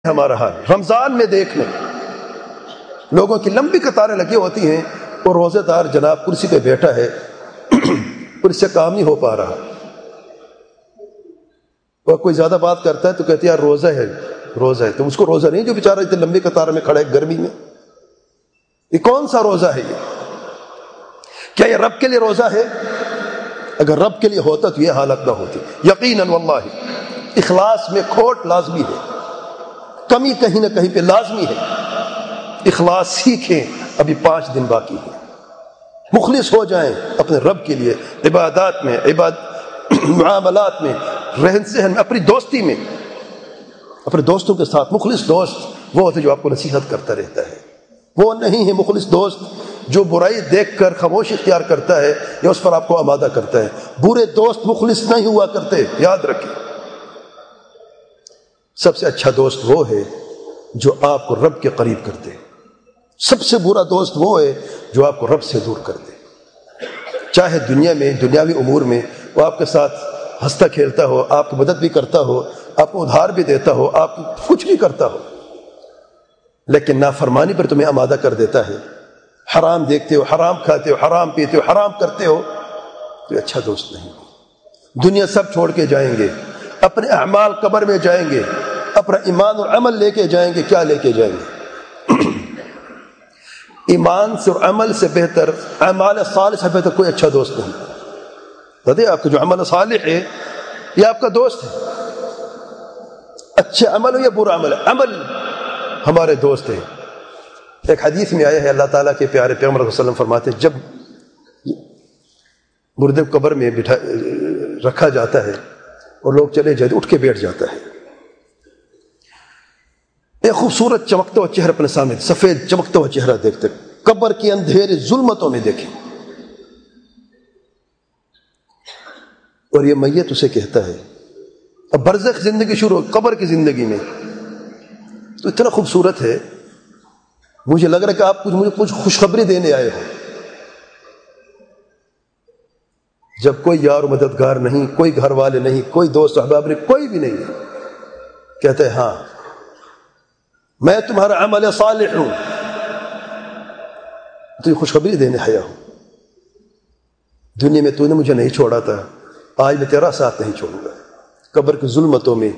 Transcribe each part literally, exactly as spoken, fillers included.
ہمارا حال رمضان میں دیکھ لیں، لوگوں کی لمبی قطاریں لگی ہوتی ہیں اور روزے دار جناب کرسی پہ بیٹھا ہے اور اس سے کام نہیں ہو پا رہا، اور کوئی زیادہ بات کرتا ہے تو کہتے ہیں یار روزہ ہے روزہ ہے تو اس کو روزہ نہیں جو بیچارہ اتنی لمبی قطار میں کھڑا ہے گرمی میں، یہ کون سا روزہ ہے؟ یہ کیا یہ رب کے لیے روزہ ہے؟ اگر رب کے لیے ہوتا تو یہ حالت نہ ہوتی۔ یقیناً واللہ اخلاص میں کھوٹ لازمی ہے، کمی کہیں نہ کہیں پہ لازمی ہے۔ اخلاص سیکھیں، ابھی پانچ دن باقی ہیں، مخلص ہو جائیں اپنے رب کے لیے، عبادات میں، عباد معاملات میں، رہن سہن میں، اپنی دوستی میں، اپنے دوستوں کے ساتھ۔ مخلص دوست وہ ہوتا ہے جو آپ کو نصیحت کرتا رہتا ہے، وہ نہیں ہے مخلص دوست جو برائی دیکھ کر خاموشی اختیار کرتا ہے یا اس پر آپ کو آمادہ کرتا ہے۔ برے دوست مخلص نہیں ہوا کرتے، یاد رکھیں۔ سب سے اچھا دوست وہ ہے جو آپ کو رب کے قریب کر دے، سب سے برا دوست وہ ہے جو آپ کو رب سے دور کر دے، چاہے دنیا میں دنیاوی امور میں وہ آپ کے ساتھ ہنستا کھیلتا ہو، آپ کی مدد بھی کرتا ہو، آپ کو ادھار بھی دیتا ہو، آپ کچھ بھی کرتا ہو، لیکن نافرمانی پر تمہیں آمادہ کر دیتا ہے، حرام دیکھتے ہو، حرام کھاتے ہو، حرام پیتے ہو، حرام کرتے ہو، تو اچھا دوست نہیں ہو۔ دنیا سب چھوڑ کے جائیں گے، اپنے اعمال قبر میں جائیں گے، اپنا ایمان اور عمل لے کے جائیں گے، کیا لے کے جائیں گے؟ ایمان سے اور عمل سے بہتر، اعمال صالح سے بہتر کوئی اچھا دوست نہیں۔ بتائیے آپ کا جو عمل صالح ہے یہ آپ کا دوست ہے، اچھے عمل ہو یا برا عمل ہے، عمل ہمارے دوست ہیں۔ ایک حدیث میں آیا ہے، اللہ تعالیٰ کے پیارے پیغمبر صلی اللہ علیہ وسلم فرماتے ہیں جب مردے کو قبر میں بٹھا رکھا جاتا ہے اور لوگ چلے جاتے اٹھ کے بیٹھ جاتا ہے، ایک خوبصورت چمکتا ہوا چہرہ اپنے سامنے، سفید چمکتا ہوا چہرہ دیکھتے، قبر کے اندھیرے ظلمتوں میں دیکھیں، اور یہ میت اسے کہتا ہے، اب برزخ زندگی شروع ہو، قبر کی زندگی میں تو اتنا خوبصورت ہے، مجھے لگ رہا ہے کہ آپ کچھ مجھے کچھ خوشخبری دینے آئے ہو۔ جب کوئی یار و مددگار نہیں، کوئی گھر والے نہیں، کوئی دوست احباب نہیں، کوئی بھی نہیں ہے، کہتے ہیں ہاں میں تمہارا عمل صالح ہوں، تو یہ خوشخبری دینے آیا ہوں، دنیا میں تو نے مجھے نہیں چھوڑا تھا، آج میں تیرا ساتھ نہیں چھوڑوں گا۔ قبر کی ظلمتوں میں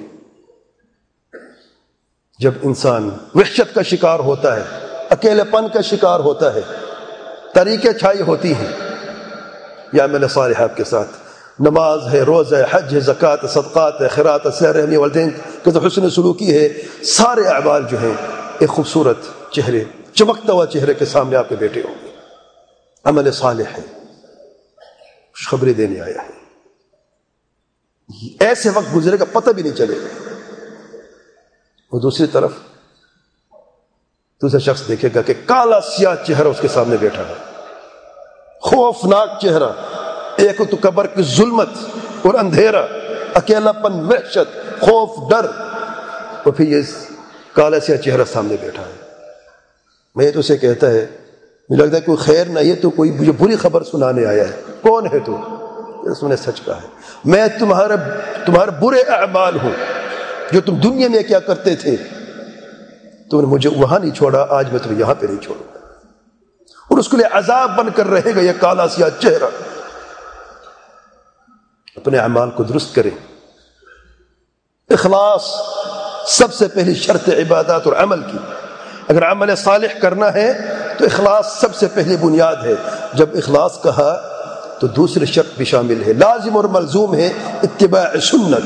جب انسان وحشت کا شکار ہوتا ہے، اکیلے پن کا شکار ہوتا ہے، طریقیں چھائی ہوتی ہیں، یا عمل صالح آپ کے ساتھ، نماز ہے، روزہ ہے، حج ہے، زکوٰۃ ہے، صدقات ہے، خیرات ہے، صلہ رحمی، والدین کے جو حسن سلوکی ہے، سارے اعمال جو ہیں ایک خوبصورت چہرے، چمکتا ہوا چہرے کے سامنے آپ کے بیٹے ہوں گے، عمل صالح ہے، خوشخبری دینے آیا ہے۔ ایسے وقت گزرے گا پتہ بھی نہیں چلے گا۔ اور دوسری طرف دوسرا شخص دیکھے گا کہ کالا سیاہ چہرہ اس کے سامنے بیٹھا ہے، خوفناک چہرہ، ایک تو قبر کی ظلمت اور اندھیرا، اکیلا پن، وحشت، خوف، ڈر، اور پھر یہ کالا سیاہ چہرہ سامنے بیٹھا ہے۔ میں تو اسے کہتا ہے، مجھے لگتا ہے کوئی خیر نہیں ہے، تو کوئی مجھے بری خبر سنانے آیا ہے۔ کون ہے تو؟ اس نے سچ کہا ہے، میں تمہارے تمہارے برے اعمال ہوں، جو تم دنیا میں کیا کرتے تھے، تم نے مجھے وہاں نہیں چھوڑا، آج میں تمہیں یہاں پہ نہیں چھوڑوں گا، اور اس کے لیے عذاب بن کر رہے گا یہ کالا سیاہ چہرہ۔ اپنے اعمال کو درست کریں۔ اخلاص سب سے پہلی شرط عبادات اور عمل کی، اگر عمل صالح کرنا ہے تو اخلاص سب سے پہلی بنیاد ہے۔ جب اخلاص کہا تو دوسری شرط بھی شامل ہے، لازم اور ملزوم ہے اتباع سنت۔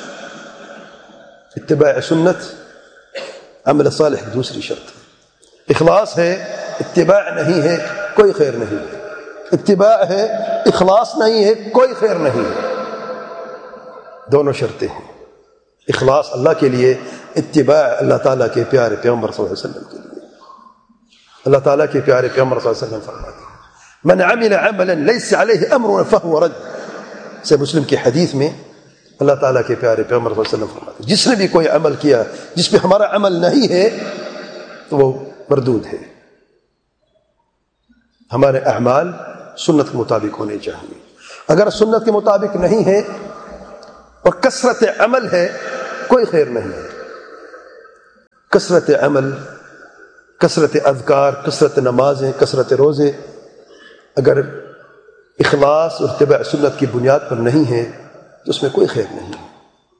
اتباع سنت عمل صالح کی دوسری شرط ہے۔ اخلاص ہے، اتباع نہیں ہے، کوئی خیر نہیں ہے۔ اتباع ہے، اخلاص نہیں ہے، کوئی خیر نہیں ہے۔ دونوں شرطیں ہیں، اخلاص اللہ کے لیے، اتباع اللہ تعالیٰ کے پیارے پیغمبر صلی اللہ علیہ وسلم کے لیے۔ اللہ تعالیٰ کے پیارے پیغمبر صلی اللہ علیہ وسلم فرماتے ہیں من عمل عملا لیس علیہ امرنا فہو رد۔ سے مسلم کی حدیث میں اللہ تعالیٰ کے پیارے پیغمبر صلی اللہ علیہ وسلم فرماتے ہیں جس نے بھی کوئی عمل کیا جس پہ ہمارا عمل نہیں ہے تو وہ مردود ہے۔ ہمارے اعمال سنت کے مطابق ہونے چاہیے، اگر سنت کے مطابق نہیں ہے اور کثرت عمل ہے کوئی خیر نہیں ہے۔ کثرت عمل، کثرت اذکار، کثرت نمازیں، کثرت روزے اگر اخلاص اور اتباع سنت کی بنیاد پر نہیں ہے تو اس میں کوئی خیر نہیں ہے۔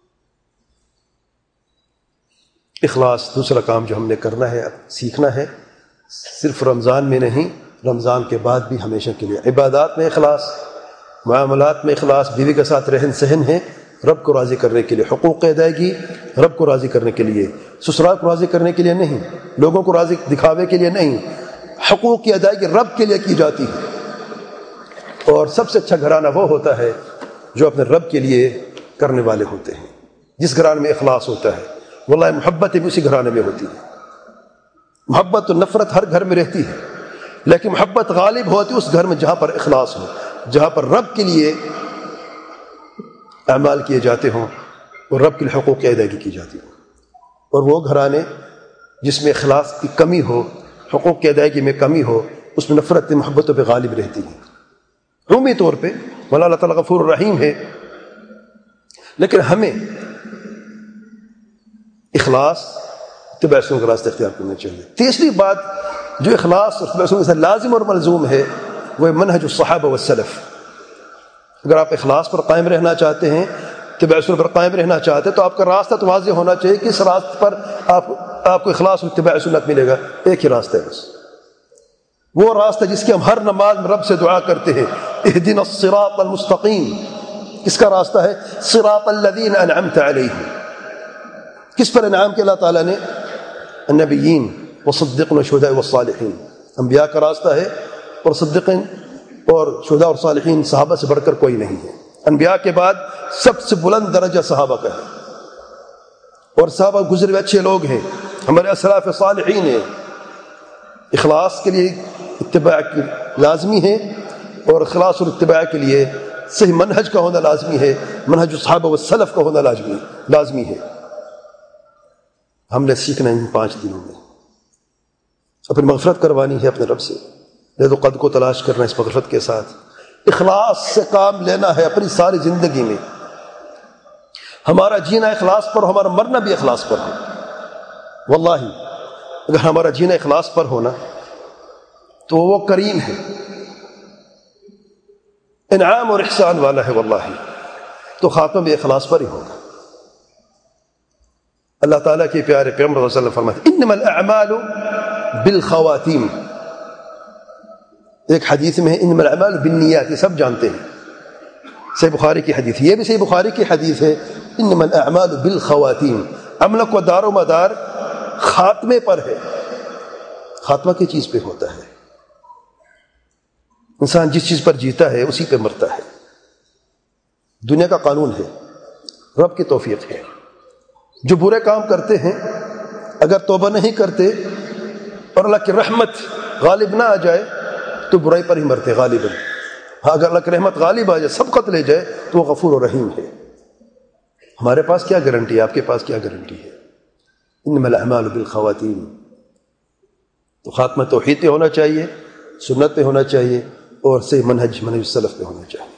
اخلاص دوسرا کام جو ہم نے کرنا ہے، سیکھنا ہے، صرف رمضان میں نہیں، رمضان کے بعد بھی ہمیشہ کے لیے عبادات میں اخلاص، معاملات میں اخلاص، بیوی کے ساتھ رہن سہن ہے رب کو راضی کرنے کے لیے، حقوق کی ادائیگی رب کو راضی کرنے کے لیے، سسرال کو راضی کرنے کے لیے نہیں، لوگوں کو راضی دکھاوے کے لیے نہیں، حقوق کی ادائیگی رب کے لیے کی جاتی ہے۔ اور سب سے اچھا گھرانہ وہ ہوتا ہے جو اپنے رب کے لیے کرنے والے ہوتے ہیں، جس گھرانے میں اخلاص ہوتا ہے۔ واللہ محبت بھی اسی گھرانے میں ہوتی ہے۔ محبت تو نفرت ہر گھر میں رہتی ہے، لیکن محبت غالب ہوتی اس گھر میں جہاں پر اخلاص ہو، جہاں پر رب کے لیے اعمال کیے جاتے ہوں اور رب کے حقوق کی ادائیگی کی جاتی ہو۔ اور وہ گھرانے جس میں اخلاص کی کمی ہو، حقوق کی ادائیگی میں کمی ہو، اس میں نفرت محبتوں پہ غالب رہتی ہے۔ عمومی طور پہ مولا اللہ تعالیٰ غفور الرحیم ہے، لیکن ہمیں اخلاص اتباع سنت کا راستہ اختیار کرنا چاہیے۔ تیسری بات جو اخلاص اور اتباع سنت سے لازم اور ملزوم ہے وہ منہج الصحابہ والسلف۔ اگر آپ اخلاص پر قائم رہنا چاہتے ہیں، اتباع سنت پر قائم رہنا چاہتے ہیں، تو آپ کا راستہ تو واضح ہونا چاہیے کہ اس راستے پر آپ آپ کو اخلاص اور اتباع سنت ملے گا۔ ایک ہی راستہ ہے بس، وہ راستہ جس کی ہم ہر نماز میں رب سے دعا کرتے ہیں، اہدنا الصراط المستقیم۔ کس کا راستہ ہے؟ صراط الذین انعمت علیہم۔ کس پر انعام کیا اللہ تعالیٰ نے؟ النبیین والصدیقین والشہداء والصالحین۔ انبیاء کا راستہ ہے، اور صدیقین اور شہداء اور صالحین صحابہ سے بڑھ کر کوئی نہیں ہے۔ انبیاء کے بعد سب سے بلند درجہ صحابہ کا ہے، اور صحابہ گزرے ہوئے اچھے لوگ ہیں، ہمارے اسلاف صالحین ہیں۔ اخلاص کے لیے اتباع کی لازمی ہے، اور اخلاص اور اتباع کے لیے صحیح منہج کا ہونا لازمی ہے، منہج الصحابہ والسلف کا ہونا لازمی لازمی ہے۔ ہم نے سیکھنا ہے ان پانچ دنوں میں، اپنی مغفرت کروانی ہے اپنے رب سے، لذو قد کو تلاش کرنا اس مغفرت کے ساتھ، اخلاص سے کام لینا ہے اپنی ساری زندگی میں۔ ہمارا جینا اخلاص پر ہو، ہمارا مرنا بھی اخلاص پر ہو۔ واللہ اگر ہمارا جینا اخلاص پر ہونا تو وہ کریم ہے، انعام اور احسان والا ہے، واللہ تو خاتمہ بھی اخلاص پر ہی ہوگا۔ اللہ تعالیٰ کے پیارے پیغمبر صلی اللہ علیہ وسلم فرماتے ہیں انما الاعمال بالخواتیم۔ ایک حدیث میں ہے انما الاعمال بالنیات، یہ سب جانتے ہیں، صحیح بخاری کی حدیث، یہ بھی صحیح بخاری کی حدیث ہے، انما الاعمال بالخواتیم۔ عمل کو دار و مدار خاتمے پر ہے۔ خاتمہ کی چیز پہ ہوتا ہے، انسان جس چیز پر جیتا ہے اسی پہ مرتا ہے۔ دنیا کا قانون ہے، رب کی توفیق ہے۔ جو برے کام کرتے ہیں اگر توبہ نہیں کرتے اور اللہ کی رحمت غالب نہ آ جائے تو برائی پر ہی مرتے غالباً۔ ہاں اگر اللہ کی رحمت غالب آ جائے، سبقت لے جائے، تو وہ غفور و رحیم ہے۔ ہمارے پاس کیا گارنٹی ہے، آپ کے پاس کیا گارنٹی ہے؟ انما الاعمال بالخواتیم۔ تو خاتمہ توحید پہ ہونا چاہیے، سنت پہ ہونا چاہیے، اور صحیح منہج منہج السلف پہ ہونا چاہیے۔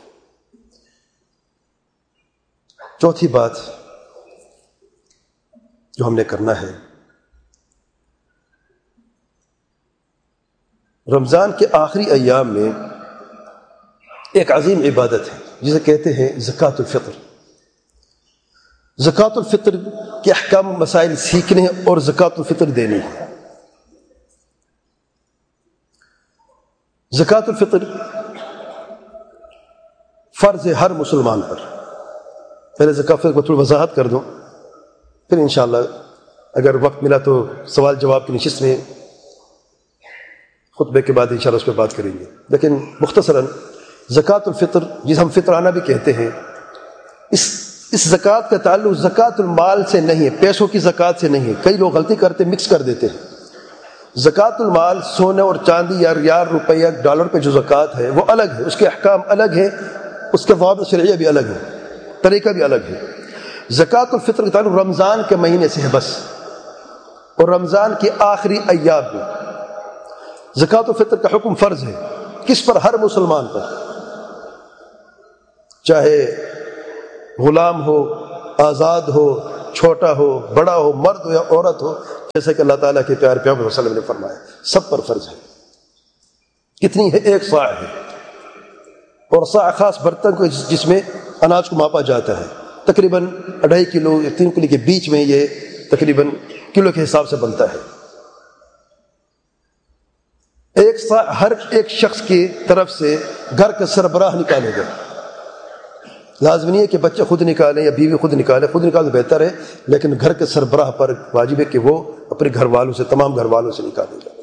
چوتھی بات جو ہم نے کرنا ہے، رمضان کے آخری ایام میں ایک عظیم عبادت ہے جسے کہتے ہیں زکوٰۃ الفطر۔ زکوٰۃ الفطر کے احکام مسائل سیکھنے اور زکوٰۃ الفطر دینی ہے۔ زکوٰۃ الفطر فرض ہے ہر مسلمان پر۔ پہلے زکوٰۃ الفطر کو تھوڑی وضاحت کر دوں، پھر انشاءاللہ اگر وقت ملا تو سوال جواب کی نشست میں خطبے کے بعد انشاءاللہ اس پہ بات کریں گے۔ لیکن مختصراً زکوٰۃ الفطر جسے ہم فطرانہ بھی کہتے ہیں، اس اس زکوٰۃ کا تعلق زکوٰۃ المال سے نہیں ہے، پیسوں کی زکوٰۃ سے نہیں ہے۔ کئی لوگ غلطی کرتے، مکس کر دیتے ہیں۔ زکوٰۃ المال سونے اور چاندی یا ریال روپیہ ڈالر پہ جو زکوٰۃ ہے وہ الگ ہے، اس کے احکام الگ ہے، اس کے ضوابط شرعیہ بھی الگ ہے، طریقہ بھی الگ ہے۔ زکوٰۃ الفطر کا تعلق رمضان کے مہینے سے ہے بس، اور رمضان کے آخری ایام میں زکوٰۃ الفطر کا حکم فرض ہے۔ کس پر؟ ہر مسلمان پر، چاہے غلام ہو، آزاد ہو، چھوٹا ہو، بڑا ہو، مرد ہو یا عورت ہو، جیسا کہ اللہ تعالیٰ کے پیارے پیغمبر صلی اللہ علیہ وسلم نے فرمایا سب پر فرض ہے. کتنی ہے؟ ایک صاع ہے. اور صاع خاص برتن کو جس میں اناج کو ماپا جاتا ہے. تقریباً اڑھائی کلو یا تین کلو کے بیچ میں یہ تقریباً کلو کے حساب سے بنتا ہے. ایک صاع ہر ایک شخص کی طرف سے گھر کا سربراہ نکالے گا. لازم نہیں ہے کہ بچہ خود نکالے یا بیوی خود نکالے، خود نکالے تو بہتر ہے، لیکن گھر کے سربراہ پر واجب ہے کہ وہ اپنے گھر والوں سے، تمام گھر والوں سے نکالے گا.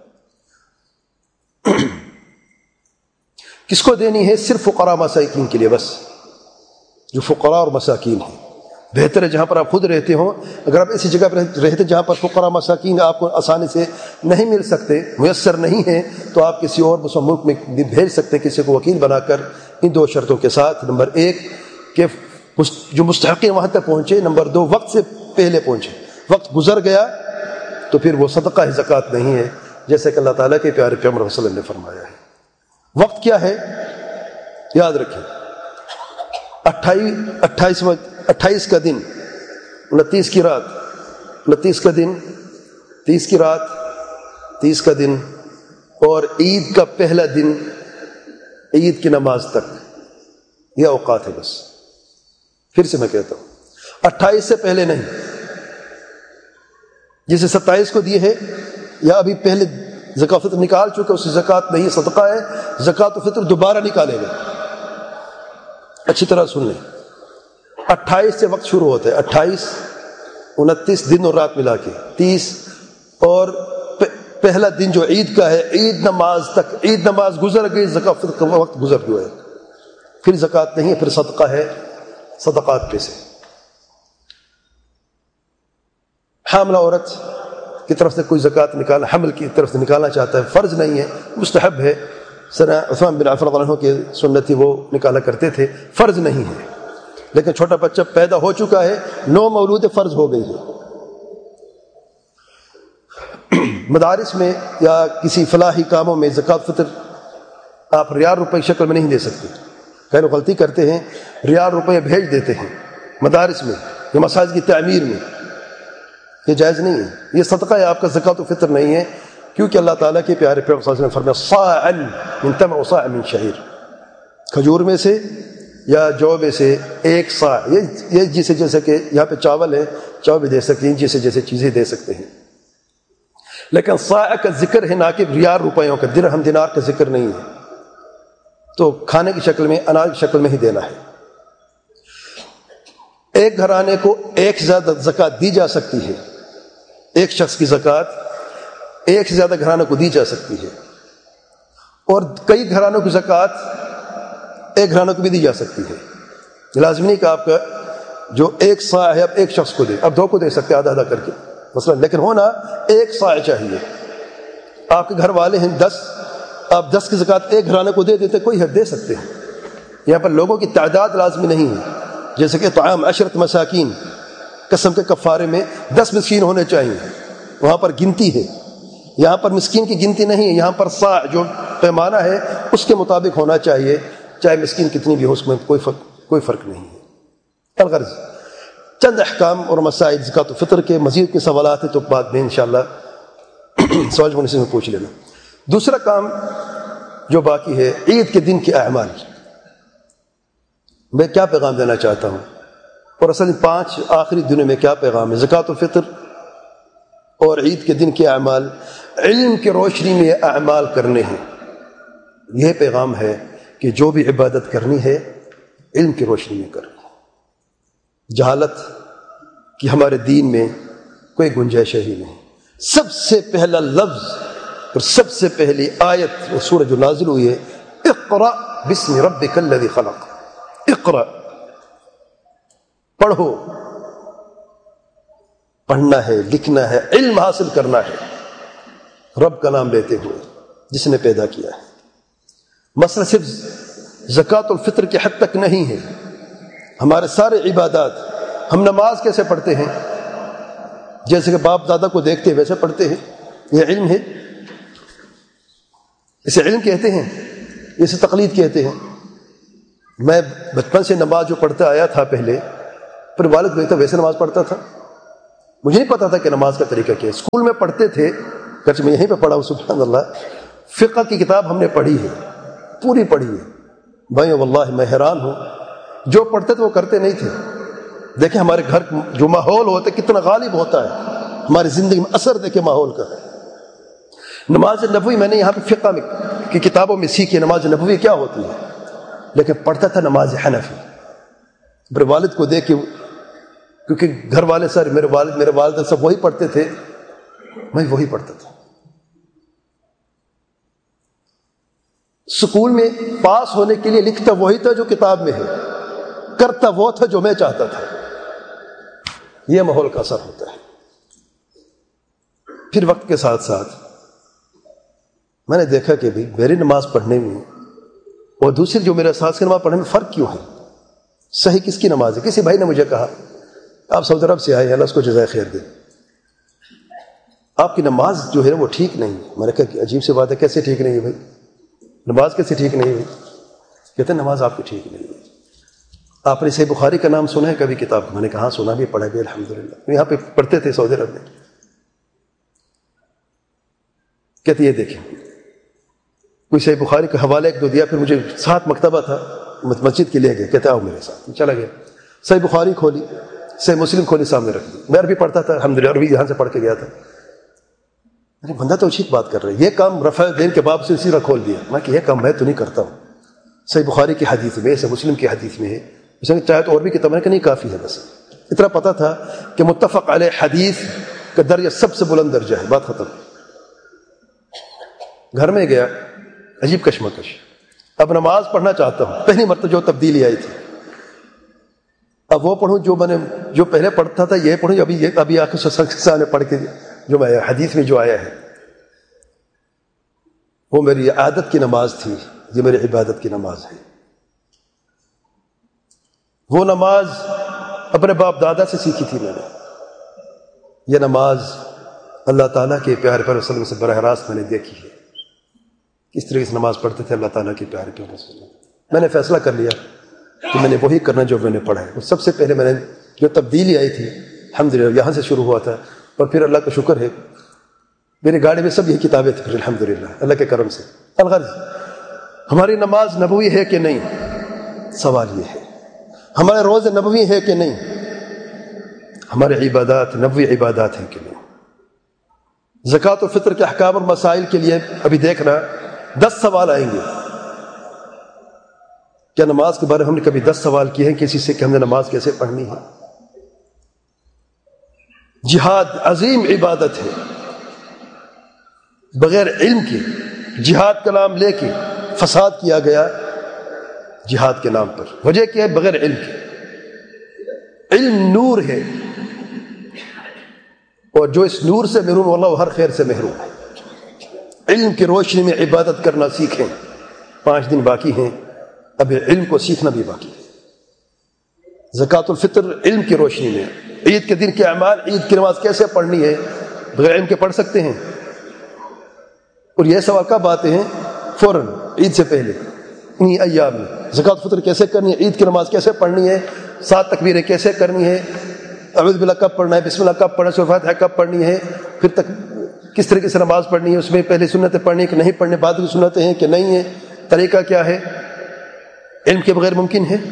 کس کو دینی ہے؟ صرف فقراء مساکین کے لیے بس، جو فقراء اور مساکین ہیں. بہتر ہے جہاں پر آپ خود رہتے ہوں، اگر آپ ایسی جگہ پر رہتے جہاں پر فقراء مساکین آپ کو آسانی سے نہیں مل سکتے، میسر نہیں ہیں، تو آپ کسی اور مسلم ملک میں بھی بھیج سکتے ہیں کسی کو وکیل بنا کر، ان دو شرطوں کے ساتھ. نمبر ایک کہ جو مستحقین وہاں تک پہنچے، نمبر دو وقت سے پہلے پہنچے. وقت گزر گیا تو پھر وہ صدقہ ہے، زکوٰۃ نہیں ہے، جیسے کہ اللہ تعالیٰ کے پیارے پیغمبر صلی اللہ علیہ وسلم نے فرمایا ہے. وقت کیا ہے؟ یاد رکھیں، اٹھائیس اٹھائیس اٹھائیس کا دن، انتیس کی رات، انتیس کا دن، تیس کی رات، تیس کا دن، اور عید کا پہلا دن عید کی نماز تک، یہ اوقات ہے بس. پھر سے میں کہتا ہوں، اٹھائیس سے پہلے نہیں. جسے ستائیس کو دیے ہے یا ابھی پہلے زکوٰۃ فطر نکال چکے، اس سے زکوٰۃ نہیں، صدقہ ہے. زکوٰۃ فطر دوبارہ نکالے گا. اچھی طرح سن لیں، اٹھائیس سے وقت شروع ہوتا ہے، اٹھائیس، انتیس دن اور رات ملا کے، تیس، اور پہلا دن جو عید کا ہے، عید نماز تک. عید نماز گزر گئی، زکوٰۃ فطر کا وقت گزر گیا ہے، پھر زکوٰۃ نہیں ہے، پھر صدقہ ہے، صدقات پہ سے. حاملہ عورت کی طرف سے کوئی زکوٰۃ نکالنا، حمل کی طرف سے نکالنا چاہتا ہے، فرض نہیں ہے، مستحب ہے. سر عثمان بن عفان رضی اللہ عنہ کی سنت تھی، وہ نکالا کرتے تھے، فرض نہیں ہے. لیکن چھوٹا بچہ پیدا ہو چکا ہے، نو مولود فرض ہو گئی ہے. مدارس میں یا کسی فلاحی کاموں میں زکوٰۃ فطر آپ ریال روپے کی شکل میں نہیں دے سکتے. کئی لوگ غلطی کرتے ہیں، ریال روپے بھیج دیتے ہیں مدارس میں یا مساجد کی تعمیر میں. یہ جائز نہیں ہے، یہ صدقہ ہے، آپ کا زکوٰۃ فطر نہیں ہے. کیونکہ اللہ تعالیٰ کے پیارے پیغمبر صلی اللہ علیہ وسلم نے فرمایا صاعًا من تمر وصاع من شعیر، کھجور میں سے یا جو میں سے ایک صاع. یہ یہ جیسے جیسے کہ یہاں پہ چاول ہے، چاول بھی دے سکتے ہیں، جیسے جیسے چیزیں دے سکتے ہیں. لیکن صاع کا ذکر ہے، نہ کہ ریال روپیوں کا، درہم دینار کا ذکر نہیں ہے. تو کھانے کی شکل میں، اناج کی شکل میں ہی دینا ہے. ایک گھرانے کو ایک سے زیادہ زکوٰۃ دی جا سکتی ہے. ایک شخص کی زکوٰۃ ایک سے زیادہ گھرانوں کو دی جا سکتی ہے، اور کئی گھرانوں کی زکوٰۃ ایک گھرانوں کو بھی دی جا سکتی ہے. لازم نہیں کہ آپ کا جو ایک صاع ہے اب ایک شخص کو دے، اب دو کو دے سکتے آدھا آدھا کر کے مثلا، لیکن ہونا ایک صاع چاہیے. آپ کے گھر والے ہیں دس، آپ دس کی زکوٰۃ ایک گھرانے کو دے دیتے، کوئی حد دے سکتے ہیں. یہاں پر لوگوں کی تعداد لازمی نہیں ہے. جیسے کہ طعام عشرت مساکین، قسم کے کفارے میں دس مسکین ہونے چاہیے، وہاں پر گنتی ہے. یہاں پر مسکین کی گنتی نہیں ہے، یہاں پر صاع جو پیمانہ ہے اس کے مطابق ہونا چاہیے، چاہے مسکین کتنی بھی ہو، اس میں کوئی فرق کوئی فرق نہیں ہے. الغرض چند احکام اور مسائل زکوٰۃ الفطر کے. مزید کے سوالات ہیں تو بعد میں انشاءاللہ سوال ہونے سے میں پوچھ لینا. دوسرا کام جو باقی ہے، عید کے دن کے اعمال. میں کیا پیغام دینا چاہتا ہوں، اور اصل پانچ آخری دنوں میں کیا پیغام ہے؟ زکوٰۃ الفطر اور عید کے دن کے اعمال، علم کی روشنی میں یہ اعمال کرنے ہیں. یہ پیغام ہے کہ جو بھی عبادت کرنی ہے علم کی روشنی میں کرنی ہے. جہالت کی ہمارے دین میں کوئی گنجائش ہی نہیں. سب سے پہلا لفظ اور سب سے پہلی آیت اور سورہ جو نازل ہوئی ہے، اقرأ بسم ربک الذی خلق. اقرأ، پڑھو، پڑھنا ہے، لکھنا ہے، علم حاصل کرنا ہے، رب کا نام لیتے ہوئے جس نے پیدا کیا ہے. مسئلہ صرف زکوٰۃ الفطر کے حد تک نہیں ہے. ہمارے سارے عبادات، ہم نماز کیسے پڑھتے ہیں؟ جیسے کہ باپ دادا کو دیکھتے ہیں ویسے پڑھتے ہیں. یہ علم ہے، اسے علم کہتے ہیں، اسے تقلید کہتے ہیں. میں بچپن سے نماز جو پڑھتا آیا تھا پہلے، پھر والد دیکھتا ویسے نماز پڑھتا تھا. مجھے نہیں پتا تھا کہ نماز کا طریقہ کیا ہے. اسکول میں پڑھتے تھے، گرچہ میں یہیں پہ پڑھا ہوں سبحان اللہ. فقہ کی کتاب ہم نے پڑھی ہے، پوری پڑھی ہے. بھائی واللہ میں حیران ہوں، جو پڑھتے تھے وہ کرتے نہیں تھے. دیکھیں ہمارے گھر جو ماحول ہوتا ہے کتنا غالب ہوتا ہے ہماری زندگی میں، اثر دیکھیں ماحول کا. نماز نبوی میں نے یہاں پہ فقہ میں کی کتابوں میں سیکھی نماز نبوی کیا ہوتی ہے، لیکن پڑھتا تھا نماز حنفی. میرے والد کو دیکھ کے، کیونکہ گھر والے سر میرے والد میرے والد سب وہی پڑھتے تھے، میں وہی پڑھتا تھا. سکول میں پاس ہونے کے لیے لکھتا وہی تھا جو کتاب میں ہے، کرتا وہ تھا جو میں چاہتا تھا. یہ ماحول کا اثر ہوتا ہے. پھر وقت کے ساتھ ساتھ میں نے دیکھا کہ بھی میری نماز پڑھنے میں اور دوسری جو میرے ساتھ کی نماز پڑھنے میں فرق کیوں ہے. صحیح کس کی نماز ہے؟ کسی بھائی نے مجھے کہا آپ سعودی عرب سے آئے ہیں، اللہ اس کو جزائے خیر دے، آپ کی نماز جو ہے وہ ٹھیک نہیں ہے. میں نے کہا کہ عجیب سی بات ہے، کیسے ٹھیک نہیں ہے بھائی؟ نماز کیسے ٹھیک نہیں ہوئی؟ کہتے ہیں نماز آپ کی ٹھیک نہیں ہوئی. آپ نے صحیح بخاری کا نام سنا ہے کبھی کتاب؟ میں نے کہا سنا بھی، پڑھا بھی الحمدللہ. یہاں پہ پڑھتے تھے سعودی عرب میں. کہتے یہ دیکھیں کوئی صحیح بخاری کا حوالہ ایک دو دیا، پھر مجھے ساتھ مکتبہ تھا مسجد کے لے گئے، کہتے آؤ میرے ساتھ. چلا گیا، صحیح بخاری کھولی، صحیح مسلم کھولی، سامنے رکھ دی. میں عربی پڑھتا تھا الحمدللہ، عربی یہاں سے پڑھ کے گیا تھا. بندہ تو اچھی بات کر رہا ہے، یہ کام رفع دین کے باب سے اسی طرح کھول دیا. میں کہ یہ کام میں تو نہیں کرتا ہوں. صحیح بخاری کی حدیث میں، صحیح مسلم کی حدیث میں ہے، اس نے چاہے تو اور بھی کتاب ہے کہ نہیں کافی ہے. بس اتنا پتا تھا کہ متفق علیہ حدیث کا درجہ سب سے بلند درجہ ہے، بات ختم. گھر میں گیا، عجیب کشمکش. اب نماز پڑھنا چاہتا ہوں، پہلی مرتبہ جو تبدیلی آئی تھی. اب وہ پڑھوں جو میں نے جو پہلے پڑھتا تھا، یہ پڑھوں ابھی یہ ابھی آخر سامنے پڑھ کے جو میں حدیث میں جو آیا ہے. وہ میری عادت کی نماز تھی، یہ میری عبادت کی نماز ہے. وہ نماز اپنے باپ دادا سے سیکھی تھی میں نے. یہ نماز اللہ تعالیٰ کے پیارے پیارے وسلم سے براہ راست میں نے دیکھی ہے، کس طریقے سے نماز پڑھتے تھے اللہ تعالیٰ کے پیارے پیارے وسلم. میں نے فیصلہ کر لیا کہ میں نے وہی کرنا جو میں نے پڑھا ہے. سب سے پہلے میں نے جو تبدیلی آئی تھی الحمدللہ یہاں سے شروع ہوا تھا، اور پھر اللہ کا شکر ہے میری گاڑی میں سب یہی کتابیں تھیں الحمدللہ اللہ کے کرم سے. الغرض ہماری نماز نبوی ہے کہ نہیں، سوال یہ ہے. ہمارے روزے نبوی ہے کہ نہیں، ہمارے عبادات نبوی عبادات ہیں کہ نہیں. زکوٰۃ و فطر کے احکام اور مسائل کے لیے ابھی دیکھنا دس سوال آئیں گے. کیا نماز کے بارے میں ہم نے کبھی دس سوال کیے ہیں کسی سے کہ ہم نے نماز کیسے پڑھنی ہے؟ جہاد عظیم عبادت ہے، بغیر علم کے جہاد کا نام لے کے فساد کیا گیا جہاد کے نام پر. وجہ کیا ہے؟ بغیر علم کے. علم نور ہے، اور جو اس نور سے محروم واللہ وہ ہر خیر سے محروم ہے. علم کی روشنی میں عبادت کرنا سیکھیں. پانچ دن باقی ہیں، اب علم کو سیکھنا بھی باقی ہے. زکوٰۃ الفطر علم کی روشنی میں. عید کے دن کے اعمال، عید کی نماز کیسے پڑھنی ہے، بغیر علم کے پڑھ سکتے ہیں؟ اور یہ سوال کب آتے ہیں؟ فوراً عید سے پہلے انہی ایام میں. زکوٰۃ الفطر کیسے کرنی ہے، عید کی نماز کیسے پڑھنی ہے، سات تکبیریں کیسے کرنی ہے، اعوذ باللہ کب پڑھنا ہے، بسم اللہ کب پڑھنا ہے، سورۃ فاتحہ کب پڑھنی ہے، پھر تک کس طریقے سے نماز پڑھنی ہے، اس میں پہلے سنتیں پڑھنی کہ نہیں پڑھنے، بعد کی سنتیں ہیں کہ نہیں ہیں، طریقہ کیا ہے. علم کے بغیر ممکن ہے؟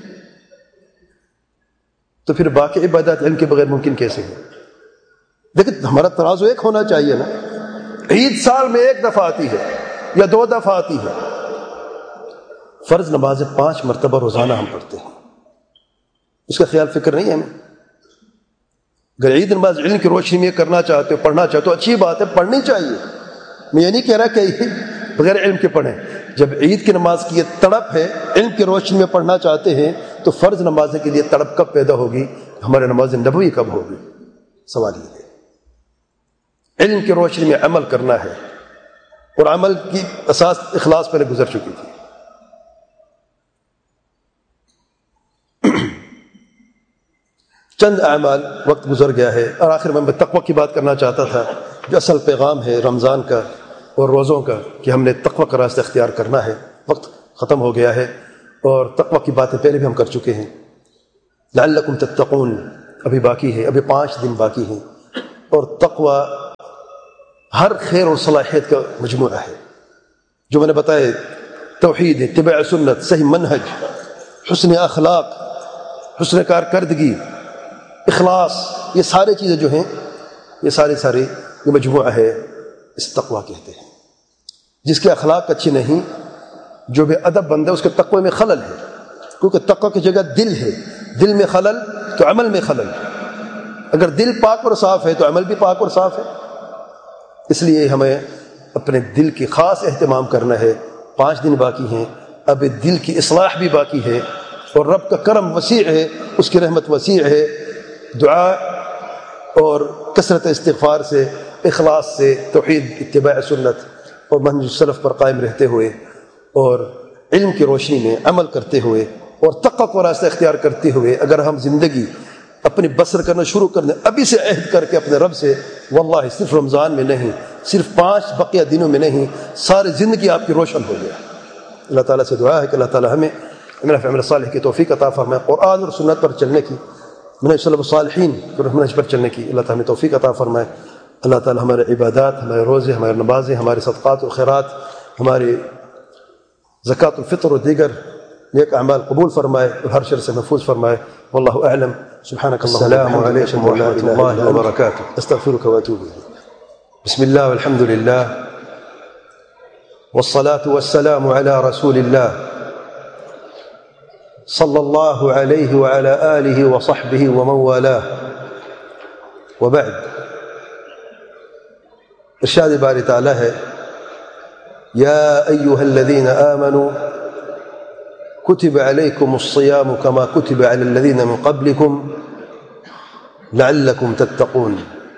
تو پھر باقی عبادات علم کے بغیر ممکن کیسے ہیں؟ لیکن ہمارا ترازو ایک ہونا چاہیے نا. عید سال میں ایک دفعہ آتی ہے یا دو دفعہ آتی ہے. فرض نمازیں پانچ مرتبہ روزانہ ہم پڑھتے ہیں، اس کا خیال فکر نہیں ہے ہمیں. اگر عید نماز علم کی روشنی میں کرنا چاہتے ہو، پڑھنا چاہتے ہو، اچھی بات ہے، پڑھنی چاہیے. میں یہ نہیں کہہ رہا کہ بغیر علم کے پڑھیں. جب عید کی نماز کی یہ تڑپ ہے، علم کی روشنی میں پڑھنا چاہتے ہیں، تو فرض نمازیں کے لیے تڑپ کب پیدا ہوگی؟ ہمارے نماز نبوی کب ہوگی؟ سوال یہ ہے. علم کی روشنی میں عمل کرنا ہے، اور عمل کی اساس اخلاص پہلے گزر چکی تھی. چند اعمال، وقت گزر گیا ہے، اور آخر میں میں تقوی کی بات کرنا چاہتا تھا، جو اصل پیغام ہے رمضان کا اور روزوں کا، کہ ہم نے تقوی کا راستہ اختیار کرنا ہے. وقت ختم ہو گیا ہے، اور تقوی کی باتیں پہلے بھی ہم کر چکے ہیں. لعلکم تتقون، ابھی باقی ہے، ابھی پانچ دن باقی ہیں، اور تقوی ہر خیر اور صلاحیت کا مجموعہ ہے جو میں نے بتایا، توحید، اتباع سنت، صحیح منہج، حسن اخلاق، حسن کارکردگی، اخلاص، یہ سارے چیزیں جو ہیں یہ سارے سارے یہ مجموعہ ہے، اس تقوی کہتے ہیں۔ جس کے اخلاق اچھے نہیں، جو بے ادب بندہ، اس کے تقوی میں خلل ہے، کیونکہ تقوی کی جگہ دل ہے، دل میں خلل تو عمل میں خلل، اگر دل پاک اور صاف ہے تو عمل بھی پاک اور صاف ہے۔ اس لیے ہمیں اپنے دل کی خاص اہتمام کرنا ہے، پانچ دن باقی ہیں، اب دل کی اصلاح بھی باقی ہے، اور رب کا کرم وسیع ہے، اس کی رحمت وسیع ہے۔ دعا اور کثرت استغفار سے، اخلاص سے، توحید، اتباع سنت اور منہج السلف پر قائم رہتے ہوئے، اور علم کی روشنی میں عمل کرتے ہوئے، اور تقوی کا راستہ اختیار کرتے ہوئے اگر ہم زندگی اپنی بسر کرنا شروع کر دیں، ابھی سے عہد کر کے اپنے رب سے، واللہ صرف رمضان میں نہیں، صرف پانچ بقیہ دنوں میں نہیں، ساری زندگی آپ کی روشن ہو جائے۔ اللہ تعالیٰ سے دعا ہے کہ اللہ تعالیٰ ہمیں عمل صالح کی توفیق عطا فرمائے، قرآن اور سنت پر چلنے کی، منہج سلف الصالحین منہج پر چلنے کی اللہ تعالیٰ ہمیں توفیق عطا فرمائے۔ اللہ تعالیٰ ہمارے عبادات، ہمارے روزے، ہمارے نمازیں، ہمارے صدقات اور خیرات، ہمارے زکوٰۃ الفطر اور دیگر نیک اعمال قبول فرمائے اور ہر شر سے محفوظ فرمائے۔ واللہ اعلم۔ سبحانک اللہم وبحمدک، السلام علیکم ورحمۃ اللہ وبرکاتہ، استغفرک واتوب الیک۔ بسم اللہ والحمد للہ والصلاة والسلام علی رسول اللہ صلی اللہ علیہ وعلی آلہ وصحبہ ومن والاہ، وبعد۔ ارشاد باری تعالی ہے، یا ایہا الذین آمنوا کتب علیکم الصیام کما کتب علی الذین من قبلکم لعلکم تتقون۔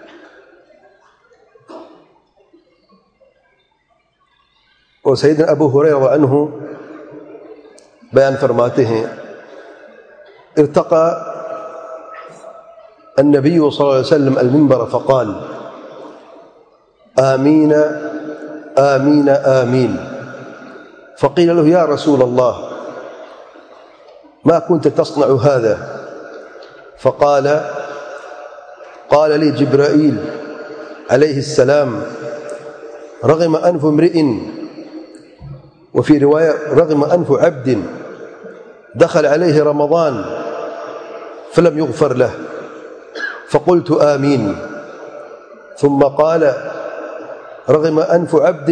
اور سیدنا ابو ہریرہ عنہ بیان فرماتے ہیں، ارتقى النبي صلى الله عليه وسلم المنبر فقال آمين آمين آمين، فقيل له يا رسول الله ما كنت تصنع هذا؟ فقال قال لي جبرائيل عليه السلام رغم أنف امرئ، وفي رواية رغم أنف عبد دخل عليه رمضان فلم يغفر له، فقلت آمين، ثم قال رغم أنف عبد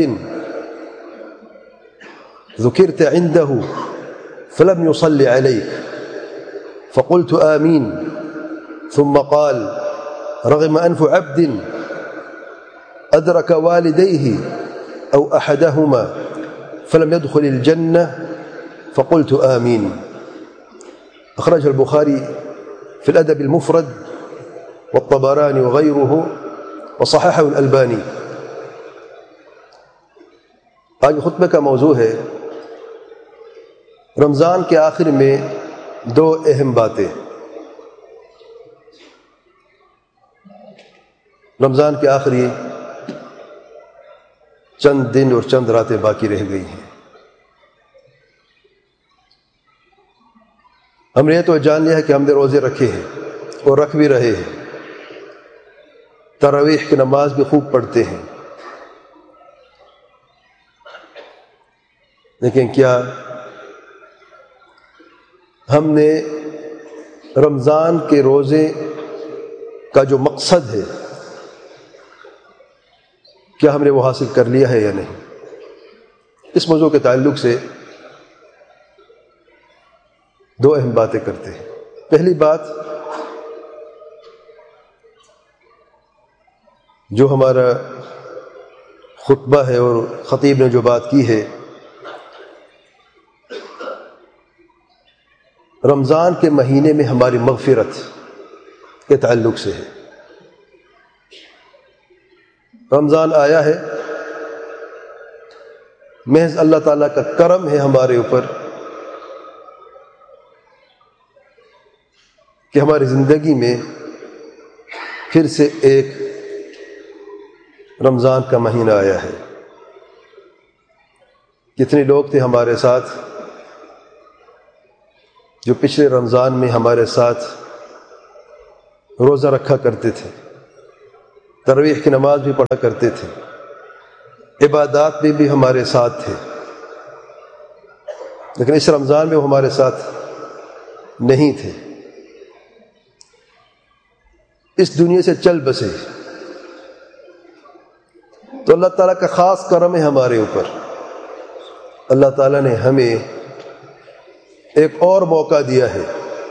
ذكرت عنده فلم يصلي عليك، فقلت آمين، ثم قال رغم أنف عبد أدرك والديه أو أحدهما فلم يدخل الجنة، فقلت آمين۔ أخرجه البخاري في الأدب المفرد والطبراني وغيره وصححه الألباني۔ آج خطبے کا موضوع ہے رمضان کے آخر میں دو اہم باتیں۔ رمضان کے آخری چند دن اور چند راتیں باقی رہ گئی ہیں۔ ہم نے یہ تو جان لیا ہے کہ ہم نے روزے رکھے ہیں اور رکھ بھی رہے ہیں، تراویح کی نماز بھی خوب پڑھتے ہیں، لیکن کیا ہم نے رمضان کے روزے کا جو مقصد ہے کیا ہم نے وہ حاصل کر لیا ہے یا نہیں؟ اس موضوع کے تعلق سے دو اہم باتیں کرتے ہیں۔ پہلی بات، جو ہمارا خطبہ ہے اور خطیب نے جو بات کی ہے، رمضان کے مہینے میں ہماری مغفرت کے تعلق سے ہے۔ رمضان آیا ہے، محض اللہ تعالیٰ کا کرم ہے ہمارے اوپر کہ ہماری زندگی میں پھر سے ایک رمضان کا مہینہ آیا ہے۔ کتنے لوگ تھے ہمارے ساتھ جو پچھلے رمضان میں ہمارے ساتھ روزہ رکھا کرتے تھے، تراویح کی نماز بھی پڑھا کرتے تھے، عبادات میں بھی ہمارے ساتھ تھے، لیکن اس رمضان میں وہ ہمارے ساتھ نہیں تھے، اس دنیا سے چل بسے۔ تو اللہ تعالیٰ کا خاص کرم ہے ہمارے اوپر، اللہ تعالیٰ نے ہمیں ایک اور موقع دیا ہے،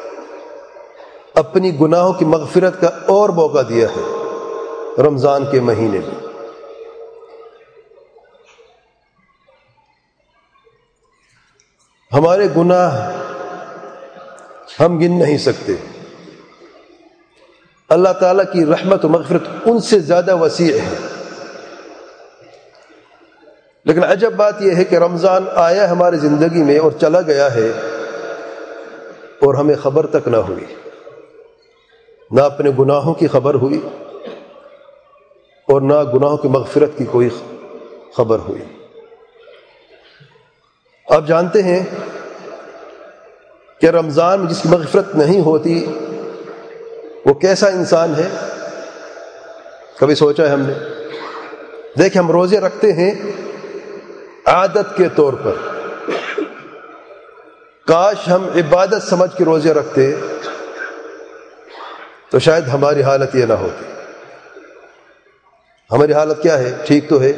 اپنی گناہوں کی مغفرت کا اور موقع دیا ہے رمضان کے مہینے میں۔ ہمارے گناہ ہم گن نہیں سکتے، اللہ تعالیٰ کی رحمت و مغفرت ان سے زیادہ وسیع ہے۔ لیکن عجب بات یہ ہے کہ رمضان آیا ہماری زندگی میں اور چلا گیا ہے اور ہمیں خبر تک نہ ہوئی، نہ اپنے گناہوں کی خبر ہوئی اور نہ گناہوں کی مغفرت کی کوئی خبر ہوئی۔ آپ جانتے ہیں کہ رمضان میں جس کی مغفرت نہیں ہوتی وہ کیسا انسان ہے؟ کبھی سوچا ہے ہم نے؟ دیکھیں، ہم روزے رکھتے ہیں عادت کے طور پر، کاش ہم عبادت سمجھ کے روزے رکھتے تو شاید ہماری حالت یہ نہ ہوتی۔ ہماری حالت کیا ہے؟ ٹھیک تو ہے،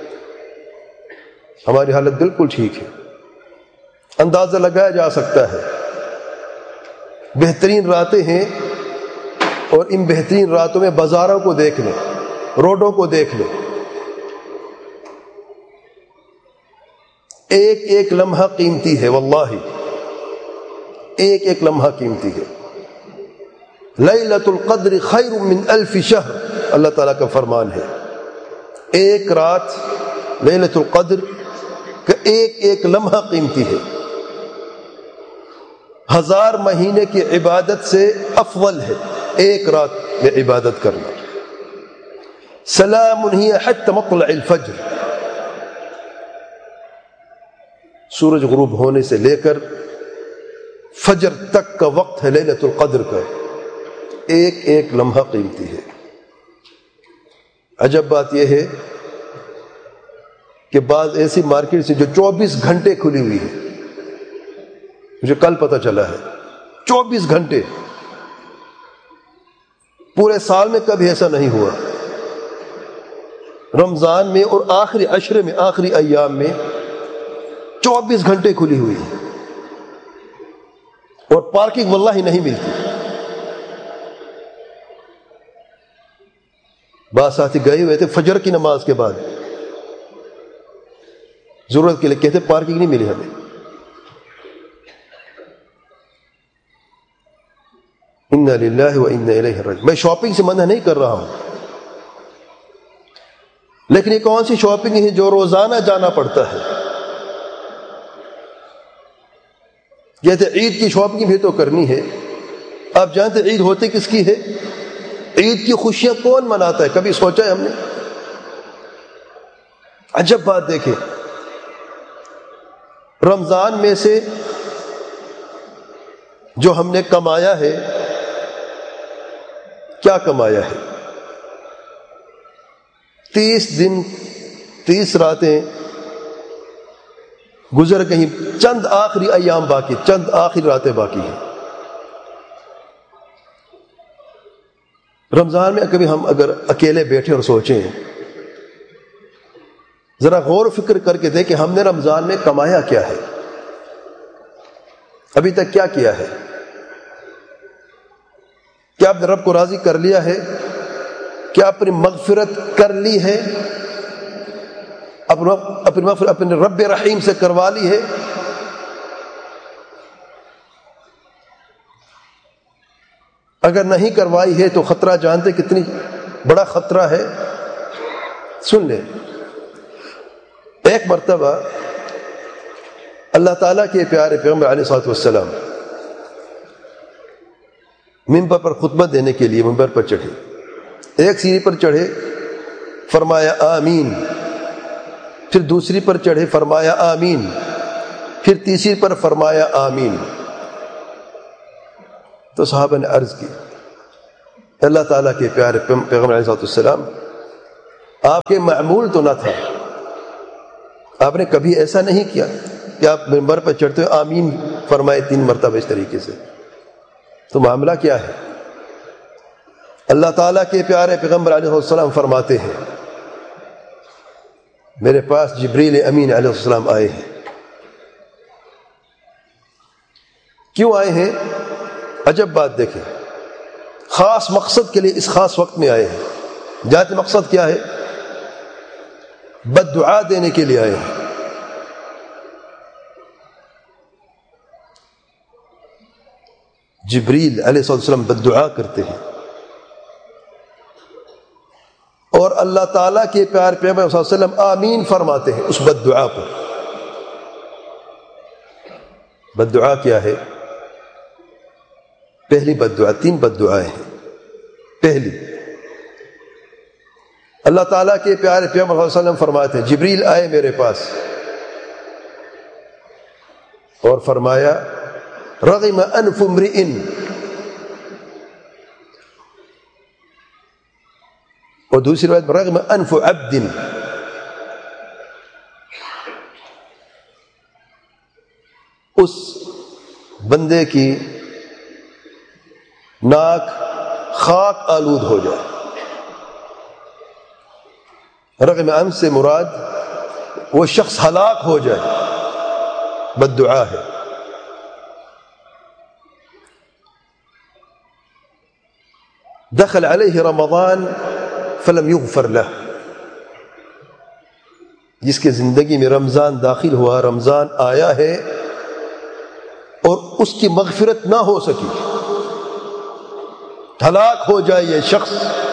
ہماری حالت بالکل ٹھیک ہے، اندازہ لگایا جا سکتا ہے۔ بہترین راتیں ہیں اور ان بہترین راتوں میں بازاروں کو دیکھ لیں، روڈوں کو دیکھ لیں، ایک ایک لمحہ قیمتی ہے، واللہ ایک ایک لمحہ قیمتی ہے۔ لیلۃ القدر خیر من الف شہر، اللہ تعالیٰ کا فرمان ہے، ایک رات لیلۃ القدر کا ایک ایک لمحہ قیمتی ہے، ہزار مہینے کی عبادت سے افضل ہے ایک رات میں عبادت کرنا۔ سلام ہی حتی مطلع الفجر، سورج غروب ہونے سے لے کر فجر تک کا وقت ہے لیلۃ القدر کا، ایک ایک لمحہ قیمتی ہے۔ عجب بات یہ ہے کہ بعض ایسی مارکیٹ سے جو چوبیس گھنٹے کھلی ہوئی ہے، مجھے کل پتہ چلا ہے، چوبیس گھنٹے، پورے سال میں کبھی ایسا نہیں ہوا، رمضان میں اور آخری عشرے میں، آخری ایام میں چوبیس گھنٹے کھلی ہوئی ہے، اور پارکنگ واللہ نہیں ملتی۔ بعض ساتھی گئے ہوئے تھے فجر کی نماز کے بعد، ضرورت کے لیے، کہتے پارکنگ نہیں ملی ہمیں۔ انا للہ و انا الیہ راجعون۔ میں شاپنگ سے منع نہیں کر رہا ہوں، لیکن یہ کون سی شاپنگ ہے جو روزانہ جانا پڑتا ہے؟ کہتے عید کی شاپنگ بھی تو کرنی ہے۔ آپ جانتے عید ہوتی کس کی ہے؟ عید کی خوشیاں کون مناتا ہے؟ کبھی سوچا ہے ہم نے؟ عجب بات دیکھیں، رمضان میں سے جو ہم نے کمایا ہے، کیا کمایا ہے؟ تیس دن، تیس راتیں گزر گئی، چند آخری ایام باقی، چند آخری راتیں باقی ہیں۔ رمضان میں کبھی ہم اگر اکیلے بیٹھے اور سوچیں، ذرا غور و فکر کر کے دیکھیں ہم نے رمضان میں کمایا کیا ہے، ابھی تک کیا کیا ہے؟ کیا آپ نے رب کو راضی کر لیا ہے؟ کیا اپنی مغفرت کر لی ہے؟ اپنی مغفرت اپنے رب رحیم سے کروا لی ہے؟ اگر نہیں کروائی ہے تو خطرہ جانتے کتنی بڑا خطرہ ہے؟ سن لیں، ایک مرتبہ اللہ تعالیٰ کے پیارے پیغمبر علیہ الصلوۃ والسلام منبر پر خطبہ دینے کے لیے منبر پر چڑھے، ایک سیڑھی پر چڑھے، فرمایا آمین، پھر دوسری پر چڑھے، فرمایا آمین، پھر تیسری پر فرمایا آمین۔ تو صحابہ نے عرض کی، اللہ تعالیٰ کے پیارے پیغمبر علیہ السلام، آپ کے معمول تو نہ تھا، آپ نے کبھی ایسا نہیں کیا کہ آپ منبر پر چڑھتے ہوئے آمین فرمائے تین مرتبہ اس طریقے سے. تو معاملہ کیا ہے؟ اللہ تعالیٰ کے پیارے پیغمبر علیہ السلام فرماتے ہیں میرے پاس جبریل امین علیہ السلام آئے ہیں. کیوں آئے ہیں؟ عجب بات دیکھیں، خاص مقصد کے لیے اس خاص وقت میں آئے ہیں. ذاتی مقصد کیا ہے؟ بد دعا دینے کے لیے آئے ہیں. جبریل علیہ السلام بد دعا کرتے ہیں اور اللہ تعالیٰ کے پیار پیغمبر صلی اللہ علیہ وسلم آمین فرماتے ہیں اس بد دعا پر. بد دعا کیا ہے؟ پہلی بد دعا، تین بد دعائیں ہیں. پہلی، اللہ تعالیٰ کے پیارے پیغمبر صلی اللہ علیہ وسلم فرماتے ہیں جبریل آئے میرے پاس اور فرمایا رغم انف امرئ، اور دوسری روایت رغم انف عبد، اس بندے کی ناک خاک آلود ہو جائے. رغم انف سے مراد وہ شخص ہلاک ہو جائے، بد دعا ہے. دخل علیہ رمضان فلم یغفر لہ، جس کے زندگی میں رمضان داخل ہوا، رمضان آیا ہے اور اس کی مغفرت نہ ہو سکی، ہلاک ہو جائے یہ شخص.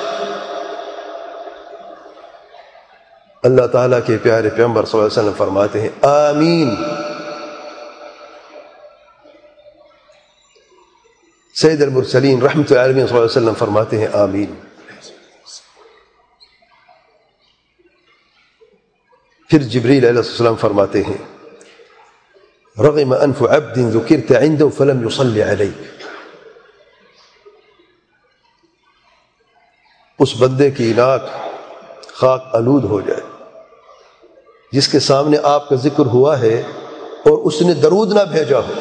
اللہ تعالیٰ کے پیارے پیغمبر صلی اللہ علیہ وسلم فرماتے ہیں آمین. سید المرسلین رحمۃ العالمین صلی اللہ علیہ وسلم فرماتے ہیں آمین. پھر جبریل علیہ السلام فرماتے ہیں رغم انف عبد ذکرت عنده فلم يصلي علیک، اس بندے کی ناک خاک آلود ہو جائے جس کے سامنے آپ کا ذکر ہوا ہے اور اس نے درود نہ بھیجا ہو.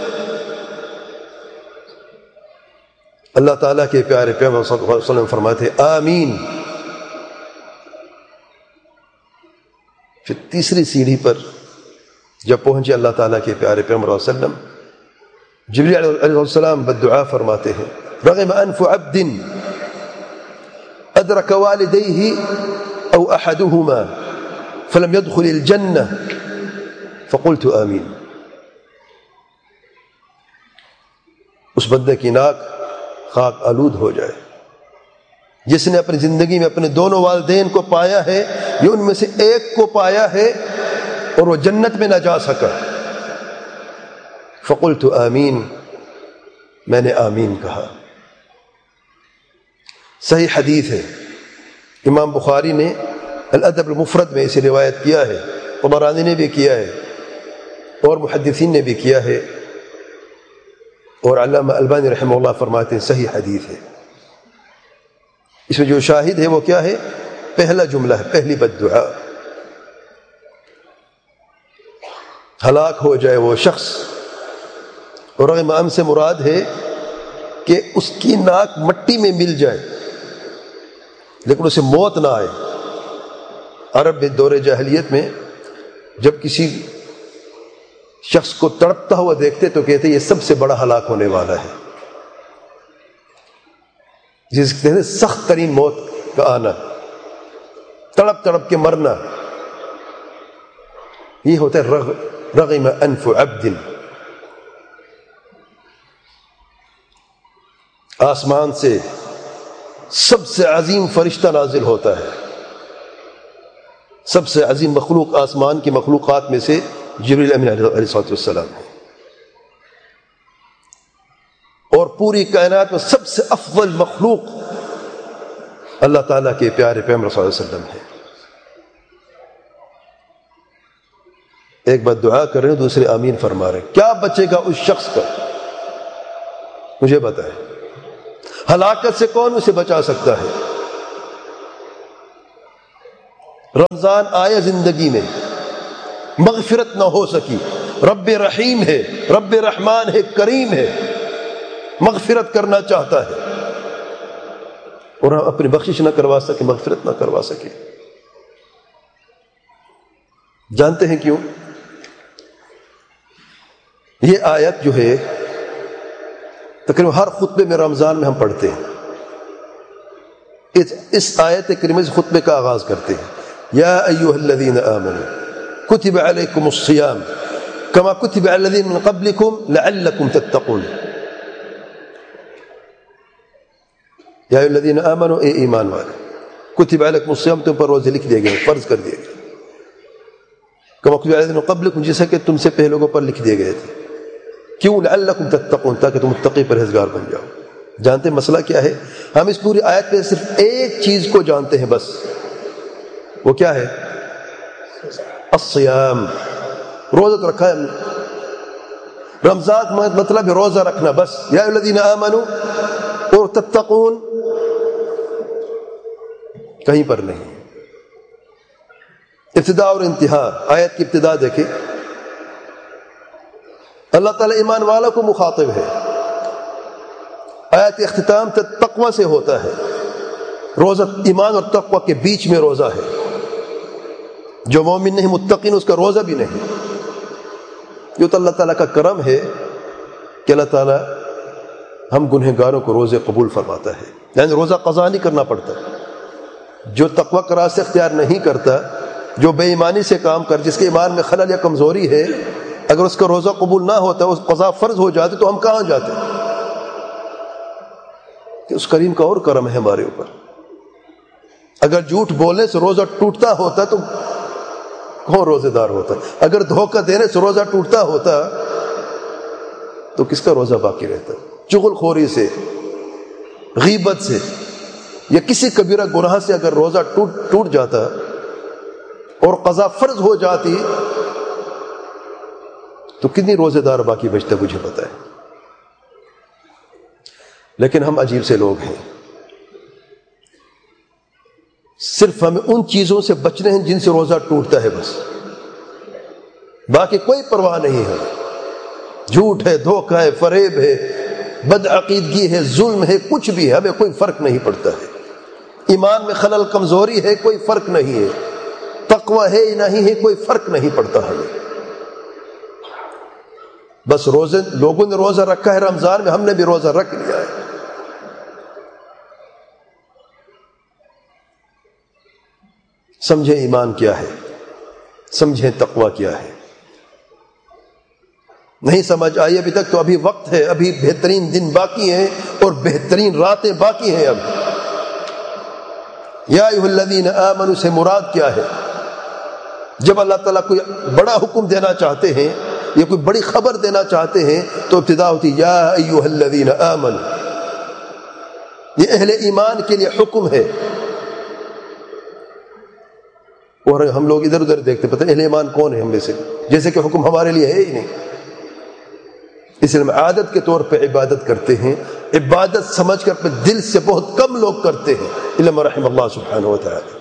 اللہ تعالیٰ کے پیارے پیغمبر صلی اللہ علیہ وسلم فرماتے ہیں آمین. پھر تیسری سیڑھی پر جب پہنچے اللہ تعالیٰ کے پیارے پیغمبر صلی اللہ علیہ وسلم، جبریل علیہ السلام بدعا فرماتے ہیں رغم انف عبد ادرک والدیہ او احدہما فلم يدخل الجنہ فقلت آمین. اس بندے کی ناک خاک آلود ہو جائے جس نے اپنی زندگی میں اپنے دونوں والدین کو پایا ہے یا ان میں سے ایک کو پایا ہے اور وہ جنت میں نہ جا سکا. فقلت آمین، میں نے آمین کہا. صحیح حدیث ہے، امام بخاری نے الادب المفرد میں اسے روایت کیا ہے، طبرانی نے بھی کیا ہے اور محدثین نے بھی کیا ہے، اور علامہ البانی رحمہ اللہ فرماتے ہیں صحیح حدیث ہے. اس میں جو شاہد ہے وہ کیا ہے؟ پہلا جملہ ہے، پہلی بد دعا. ہلاک ہو جائے وہ شخص، اور رغم انف سے مراد ہے کہ اس کی ناک مٹی میں مل جائے لیکن اسے موت نہ آئے. عرب دور جاہلیت میں جب کسی شخص کو تڑپتا ہوا دیکھتے تو کہتے یہ سب سے بڑا ہلاک ہونے والا ہے، جس کہتے ہیں سخت ترین موت کا آنا، تڑپ تڑپ کے مرنا. یہ ہوتا ہے رغ رغم انف عبد. آسمان سے سب سے عظیم فرشتہ نازل ہوتا ہے، سب سے عظیم مخلوق آسمان کی مخلوقات میں سے جبریل امین علیہ السلام ہے، اور پوری کائنات میں سب سے افضل مخلوق اللہ تعالیٰ کے پیارے پیغمبر صلی اللہ علیہ وسلم ہے. ایک بات دعا کر رہے ہیں، دوسرے آمین فرما رہے ہیں. کیا بچے گا اس شخص کا؟ مجھے بتائیں. ہلاکت سے کون اسے بچا سکتا ہے؟ رمضان آیا زندگی میں، مغفرت نہ ہو سکی، رب رحیم ہے، رب رحمان ہے، کریم ہے، مغفرت کرنا چاہتا ہے، اور ہم اپنی بخشش نہ کروا سکے، مغفرت نہ کروا سکے۔ جانتے ہیں کیوں؟ یہ آیت جو ہے تقریباً ہر خطبے میں رمضان میں ہم پڑھتے ہیں، اس, اس آیت کریمہ سے خطبے کا آغاز کرتے ہیں۔ یا ایھا الذین آمنوا کتب علیکم الصیام کما کتب علی الذین من قبلکم لعلکم تتقون۔ یا ایھا الذین آمنوا، اے ایمان والے، کتب علیکم الصیام، تم پر روزے لکھ دیے گئے، فرض کر دیے گئے، کما کتب علی الذین من قبلکم، جیسا کہ تم سے پہلے لوگوں پر لکھ دیے گئے تھے۔ کیوں؟ لعلکم تتقون، تاکہ تم متقی پرہیزگار بن جاؤ۔ جانتے ہیں مسئلہ کیا ہے؟ ہم اس پوری آیت پہ صرف ایک چیز کو جانتے ہیں بس، وہ کیا ہے؟ الصیام، روزہ رکھا ہے ہم نے۔ رمضان کا مطلب ہے روزہ رکھنا بس۔ یا ایھا الذین آمنوا اور تتقون کہیں پر نہیں۔ ابتدا اور انتہا، آیت کی ابتدا دیکھیں، اللہ تعالیٰ ایمان والوں کو مخاطب ہے۔ آیت اختتام تقوی سے ہوتا ہے۔ روزہ ایمان اور تقوی کے بیچ میں روزہ ہے۔ جو مومن نہیں، متقین، اس کا روزہ بھی نہیں۔ یہ تو اللہ تعالیٰ کا کرم ہے کہ اللہ تعالیٰ ہم گنہگاروں کو روزے قبول فرماتا ہے، یعنی روزہ قضا نہیں کرنا پڑتا۔ جو تقوی کا راستہ اختیار نہیں کرتا، جو بے ایمانی سے کام کر، جس کے ایمان میں خلل یا کمزوری ہے، اگر اس کا روزہ قبول نہ ہوتا، اس قضا فرض ہو جاتے، تو ہم کہاں جاتے؟ کہ اس کریم کا اور کرم ہے ہمارے اوپر۔ اگر جھوٹ بولنے سے روزہ ٹوٹتا ہوتا تو کون روزے دار ہوتا؟ اگر دھوکہ دینے سے روزہ ٹوٹتا ہوتا تو کس کا روزہ باقی رہتا؟ چغل خوری سے، غیبت سے یا کسی کبیرہ گناہ سے اگر روزہ ٹوٹ ٹوٹ جاتا اور قضا فرض ہو جاتی تو کتنی روزے دار باقی بچتا مجھے پتہ ہے۔ لیکن ہم عجیب سے لوگ ہیں، صرف ہمیں ان چیزوں سے بچنے ہیں جن سے روزہ ٹوٹتا ہے بس، باقی کوئی پرواہ نہیں ہے۔ جھوٹ ہے، دھوکہ ہے، فریب ہے، بدعقیدگی ہے، ظلم ہے، کچھ بھی ہے، ہمیں کوئی فرق نہیں پڑتا ہے۔ ایمان میں خلل کمزوری ہے، کوئی فرق نہیں ہے۔ تقوی ہے نہیں ہے، کوئی فرق نہیں پڑتا ہمیں۔ بس روزے، لوگوں نے روزہ رکھا ہے رمضان میں، ہم نے بھی روزہ رکھ لیا ہے۔ سمجھیں ایمان کیا ہے، سمجھیں تقوی کیا ہے۔ نہیں سمجھ آئی ابھی تک تو ابھی وقت ہے، ابھی بہترین دن باقی ہیں اور بہترین راتیں باقی ہیں۔ اب یا ایھا الذین آمنوا سے مراد کیا ہے؟ جب اللہ تعالیٰ کوئی بڑا حکم دینا چاہتے ہیں یا کوئی بڑی خبر دینا چاہتے ہیں تو ابتدا ہوتی یا ایھا الذین آمنوا، یہ اہل ایمان کے لیے حکم ہے۔ اور ہم لوگ ادھر ادھر دیکھتے، پتہ نہیں اہل ایمان کون ہے ہم میں سے، جیسے کہ حکم ہمارے لیے ہے ہی نہیں۔ اس لیے ہم عادت کے طور پہ عبادت کرتے ہیں، عبادت سمجھ کر اپنے دل سے بہت کم لوگ کرتے ہیں، الا من رحم اللہ سبحانہ و تعالی۔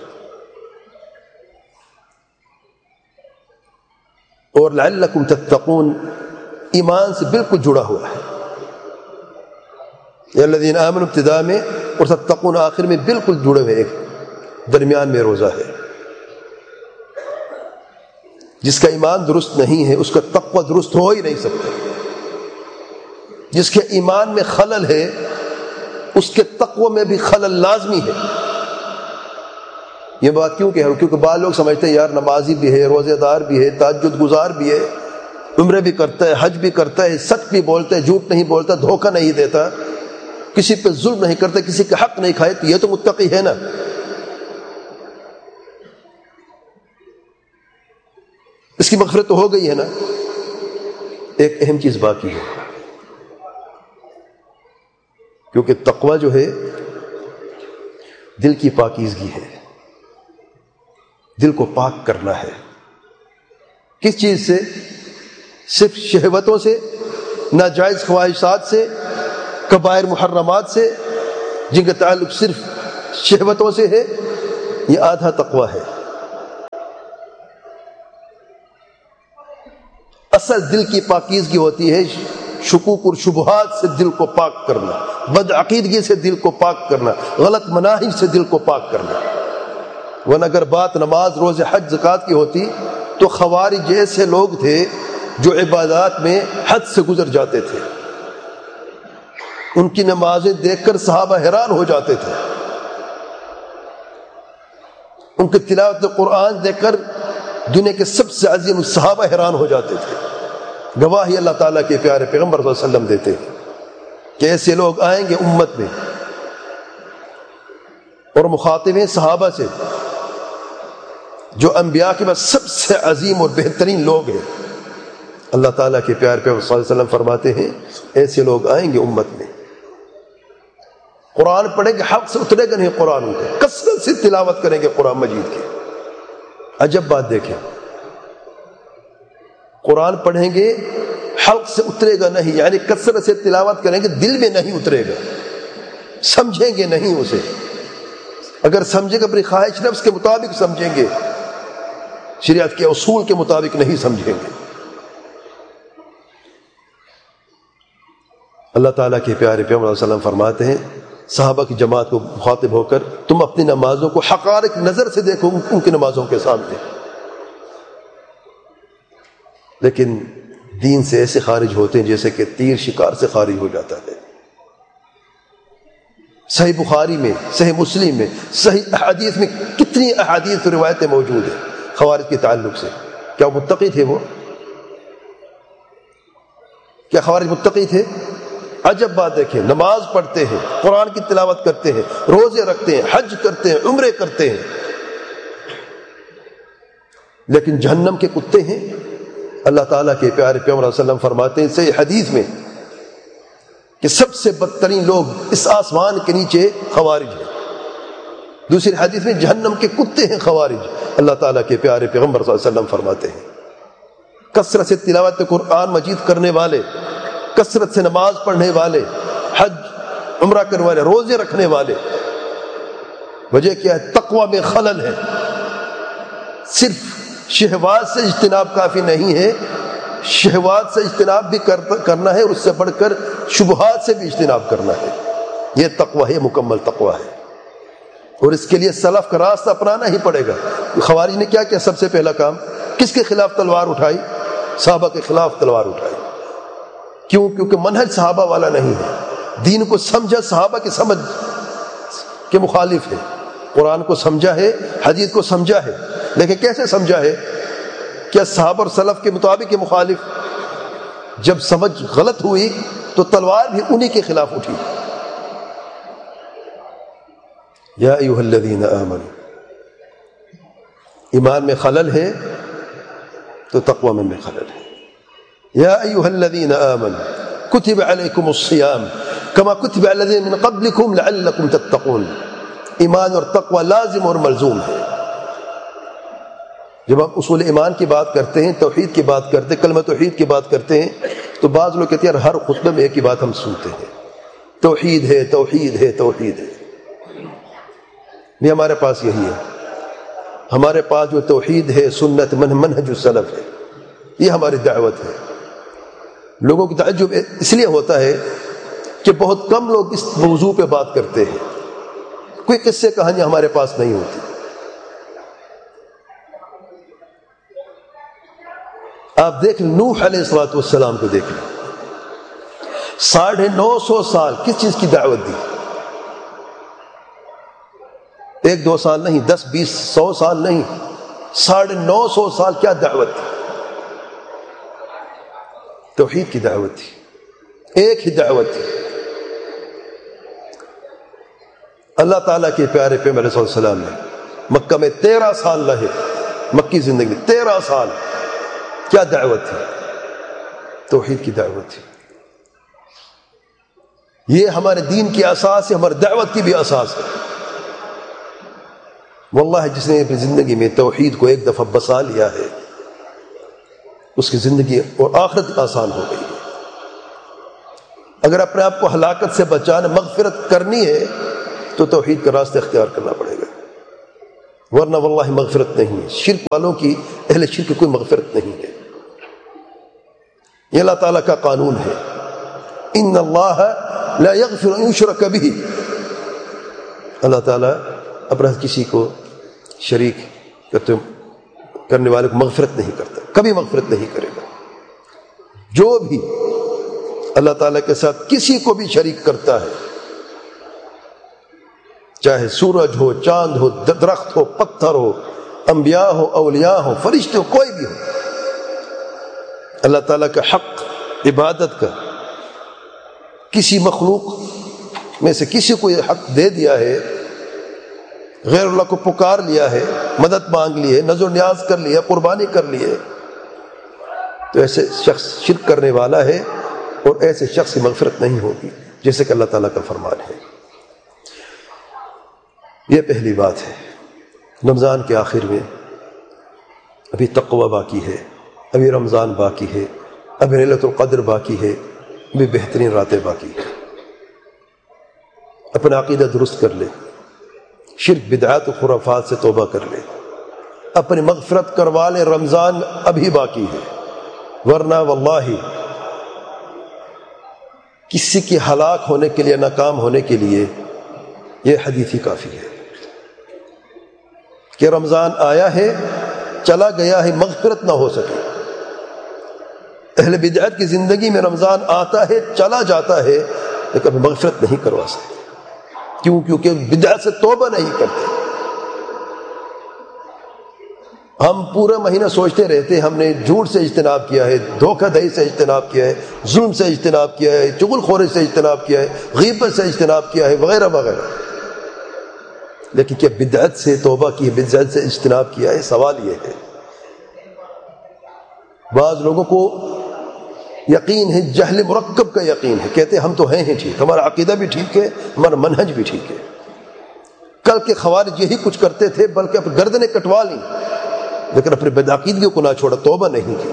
اور لعلکم تتقون ایمان سے بالکل جڑا ہوا ہے۔ یا الذین آمنوا ابتدا میں اور تتقون آخر میں بالکل جڑے ہوئے، ایک درمیان میں روزہ ہے۔ جس کا ایمان درست نہیں ہے اس کا تقوی درست ہو ہی نہیں سکتا۔ جس کے ایمان میں خلل ہے اس کے تقوی میں بھی خلل لازمی ہے۔ یہ بات کیوں کہ ہے؟ کیونکہ بعض لوگ سمجھتے ہیں یار نمازی بھی ہے، روزے دار بھی ہے، تہجد گزار بھی ہے، عمرے بھی کرتا ہے، حج بھی کرتا ہے، سچ بھی بولتا ہے، جھوٹ نہیں بولتا، دھوکہ نہیں دیتا، کسی پہ ظلم نہیں کرتا، کسی کا حق نہیں کھائے، تو یہ تو متقی ہے نا۔ اس کی مغفرت تو ہو گئی ہے نا۔ ایک اہم چیز باقی ہے، کیونکہ تقوی جو ہے دل کی پاکیزگی ہے، دل کو پاک کرنا ہے۔ کس چیز سے؟ صرف شہوتوں سے، ناجائز خواہشات سے، کبائر محرمات سے، جن کا تعلق صرف شہوتوں سے ہے، یہ آدھا تقوی ہے۔ اصل دل کی پاکیزگی ہوتی ہے شکوک اور شبہات سے دل کو پاک کرنا، بد عقیدگی سے دل کو پاک کرنا، غلط مناہج سے دل کو پاک کرنا۔ ورنہ اگر بات نماز، روزے، حج، زکوٰۃ کی ہوتی تو خوارج جیسے لوگ تھے جو عبادات میں حد سے گزر جاتے تھے، ان کی نمازیں دیکھ کر صحابہ حیران ہو جاتے تھے، ان کی تلاوت قرآن دیکھ کر دنیا کے سب سے عظیم صحابہ حیران ہو جاتے تھے۔ گواہی اللہ تعالیٰ کے پیارے پیغمبر صلی اللہ علیہ وسلم دیتے ہیں کہ ایسے لوگ آئیں گے امت میں، اور مخاطب ہیں صحابہ سے جو انبیاء کے بعد سب سے عظیم اور بہترین لوگ ہیں۔ اللہ تعالیٰ کے پیارے پیغمبر صلی اللہ علیہ وسلم فرماتے ہیں ایسے لوگ آئیں گے امت میں، قرآن پڑھیں گے، حق سے اترے گا نہیں قرآن، ان کے کثرت سے تلاوت کریں گے قرآن مجید کی۔ عجب بات دیکھیں، قرآن پڑھیں گے، حلق سے اترے گا نہیں، یعنی کثرت سے تلاوت کریں گے، دل میں نہیں اترے گا، سمجھیں گے نہیں اسے، اگر سمجھیں گے اپنی خواہش نفس کے مطابق سمجھیں گے، شریعت کے اصول کے مطابق نہیں سمجھیں گے۔ اللہ تعالیٰ کے پیارے پیغمبر صلی اللہ علیہ وسلم فرماتے ہیں صحابہ کی جماعت کو مخاطب ہو کر، تم اپنی نمازوں کو حقارت نظر سے دیکھو ان کی نمازوں کے سامنے، لیکن دین سے ایسے خارج ہوتے ہیں جیسے کہ تیر شکار سے خارج ہو جاتا ہے۔ صحیح بخاری میں، صحیح مسلم میں، صحیح احادیث میں کتنی احادیث و روایتیں موجود ہیں خوارج کے تعلق سے۔ کیا وہ متقی تھے؟ وہ کیا خوارج متقی تھے؟ عجب بات دیکھیں، نماز پڑھتے ہیں، قرآن کی تلاوت کرتے ہیں، روزے رکھتے ہیں، حج کرتے ہیں، عمرے کرتے ہیں، لیکن جہنم کے کتے ہیں۔ اللہ تعالیٰ کے پیارے پیغمبر صلی اللہ علیہ وسلم فرماتے ہیں صحیح حدیث میں کہ سب سے بدترین لوگ اس آسمان کے نیچے خوارج ہیں۔ دوسری حدیث میں جہنم کے کتے ہیں خوارج۔ اللہ تعالیٰ کے پیارے پیغمبر صلی اللہ علیہ وسلم فرماتے ہیں کثرت سے تلاوت قرآن مجید کرنے والے، کثرت سے نماز پڑھنے والے، حج عمرہ کرنے والے، روزے رکھنے والے، وجہ کیا ہے؟ تقوی میں خلل ہے۔ صرف شہوات سے اجتناب کافی نہیں ہے، شہوات سے اجتناب بھی کرنا ہے، اور اس سے بڑھ کر شبہات سے بھی اجتناب کرنا ہے۔ یہ تقوی ہے، مکمل تقوی ہے، اور اس کے لیے سلف کا راستہ اپنانا ہی پڑے گا۔ خوارج نے کیا کیا؟ سب سے پہلا کام کس کے خلاف تلوار اٹھائی؟ صحابہ کے خلاف تلوار اٹھائی۔ کیوں؟ کیونکہ منہج صحابہ والا نہیں ہے، دین کو سمجھا صحابہ کی سمجھ کے مخالف ہے، قرآن کو سمجھا ہے، حدیث کو سمجھا ہے، لیکن کیسے سمجھا ہے؟ کیا صحابہ اور سلف کے مطابق مخالف؟ جب سمجھ غلط ہوئی تو تلوار بھی انہی کے خلاف اٹھی۔ یا ایھا الذین آمنوا، ایمان میں خلل ہے تو تقوی میں بھی خلل ہے۔ یا ایھا الذین آمنوا کتب علیکم الصیام کما کتب علی الذین من قبلکم لعلکم تتقون۔ ایمان اور تقوی لازم اور ملزوم ہے۔ جب ہم اصول ایمان کی بات کرتے ہیں، توحید کی بات کرتے ہیں، کلمہ توحید کی بات کرتے ہیں، تو بعض لوگ کہتے ہیں ہر خطبے میں ایک ہی بات ہم سنتے ہیں، توحید ہے، توحید ہے، توحید ہے۔ نہیں، ہمارے پاس یہی ہے، ہمارے پاس جو توحید ہے، سنت، من منہج السلف ہے، یہ ہماری دعوت ہے۔ لوگوں کی تعجب اس لیے ہوتا ہے کہ بہت کم لوگ اس موضوع پہ بات کرتے ہیں، کوئی قصے کہانیاں ہمارے پاس نہیں ہوتی۔ آپ دیکھ لیں نوح علیہ الصلوۃ والسلام کو دیکھ لیں، ساڑھے نو سو سال کس چیز کی دعوت دی؟ ایک دو سال نہیں، دس بیس سو سال نہیں، ساڑھے نو سو سال کیا دعوت تھی؟ توحید کی دعوت تھی، ایک ہی دعوت تھی۔ اللہ تعالیٰ کے پیارے پیغمبر علیہ السلام نے مکہ میں تیرہ سال رہے، مکی زندگی میں تیرہ سال، کیا دعوت تھی؟ توحید کی دعوت تھی۔ یہ ہمارے دین کی اساس ہے، ہماری دعوت کی بھی اساس ہے۔ واللہ جس نے اپنی زندگی میں توحید کو ایک دفعہ بسا لیا ہے، اس کی زندگی اور آخرت آسان ہو گئی ہے۔ اگر اپنے آپ کو ہلاکت سے بچانا، مغفرت کرنی ہے تو توحید کا راستہ اختیار کرنا پڑے گا، ورنہ واللہ مغفرت نہیں ہے۔ شرک والوں کی، اہل شرک کی کوئی مغفرت نہیں ہے۔ یہ اللہ تعالیٰ کا قانون ہے، ان اللہ لا یغفر ان یشرک بہ، اللہ تعالیٰ اپنا کسی کو شریک کرتے کرنے والے کو مغفرت نہیں کرتا، کبھی مغفرت نہیں کرے گا۔ جو بھی اللہ تعالیٰ کے ساتھ کسی کو بھی شریک کرتا ہے، چاہے سورج ہو، چاند ہو، درخت ہو، پتھر ہو، انبیاء ہو، اولیاء ہو، فرشتے ہو، کوئی بھی ہو، اللہ تعالیٰ کا حق عبادت کا کسی مخلوق میں سے کسی کو یہ حق دے دیا ہے، غیر اللہ کو پکار لیا ہے، مدد مانگ لی ہے، نذر و نیاز کر لیا، قربانی کر لی ہے، تو ایسے شخص شرک کرنے والا ہے، اور ایسے شخص کی مغفرت نہیں ہوگی، جیسے کہ اللہ تعالیٰ کا فرمان ہے۔ یہ پہلی بات ہے۔ رمضان کے آخر میں ابھی تقوی باقی ہے، ابھی رمضان باقی ہے، ابھی لیلۃ القدر باقی ہے، ابھی بہترین راتیں باقی ہیں۔ اپنا عقیدہ درست کر لے، شرک بدعات و خرافات سے توبہ کر لے، اپنی مغفرت کروا لے، رمضان ابھی باقی ہے، ورنہ واللہ کسی کی ہلاک ہونے کے لیے، ناکام ہونے کے لیے یہ حدیث ہی کافی ہے کہ رمضان آیا ہے، چلا گیا ہے، مغفرت نہ ہو سکے۔ اہل بدعت کی زندگی میں رمضان آتا ہے، چلا جاتا ہے، لیکن کبھی مغفرت نہیں کروا سکتے۔ کیوں؟ کیونکہ بدعت سے توبہ نہیں کرتے۔ ہم پورا مہینہ سوچتے رہتے ہم نے جھوٹ سے اجتناب کیا ہے، دھوکہ دہی سے اجتناب کیا ہے، ظلم سے اجتناب کیا ہے، چغل خوری سے اجتناب کیا ہے، غیبت سے اجتناب کیا ہے، وغیرہ وغیرہ، لیکن کیا بدعت سے توبہ کی ہے، بدعت سے اجتناب کیا ہے؟ سوال یہ ہے۔ بعض لوگوں کو یقین ہے، جہل مرکب کا یقین ہے، کہتے ہیں ہم تو ہیں ہی ٹھیک، ہمارا عقیدہ بھی ٹھیک ہے، ہمارا منہج بھی ٹھیک ہے۔ کل کے خوارج یہی کچھ کرتے تھے، بلکہ اپنی گردنیں کٹوا لیں، لیکن اپنے بدعقیدگی کو نہ چھوڑا، توبہ نہیں کی۔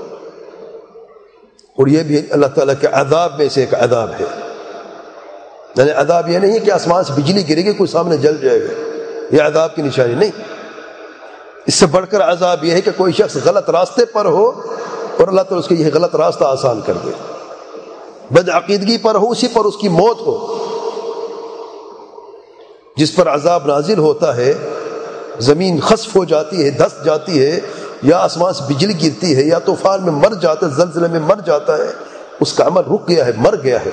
اور یہ بھی اللہ تعالیٰ کے عذاب میں سے ایک عذاب ہے۔ یعنی عذاب یہ نہیں کہ آسمان سے بجلی گرے گی کوئی سامنے جل جائے گا، یہ عذاب کی نشانی نہیں۔ اس سے بڑھ کر عذاب یہ ہے کہ کوئی شخص غلط راستے پر ہو اور اللہ تعالیٰ اس کو یہ غلط راستہ آسان کر دے، بدعقیدگی پر ہو، اسی پر اس کی موت ہو۔ جس پر عذاب نازل ہوتا ہے، زمین خسف ہو جاتی ہے، دھس جاتی ہے، یا آسمان سے بجلی گرتی ہے، یا طوفان میں مر جاتا ہے، زلزلے میں مر جاتا ہے، اس کا عمل رک گیا ہے، مر گیا ہے۔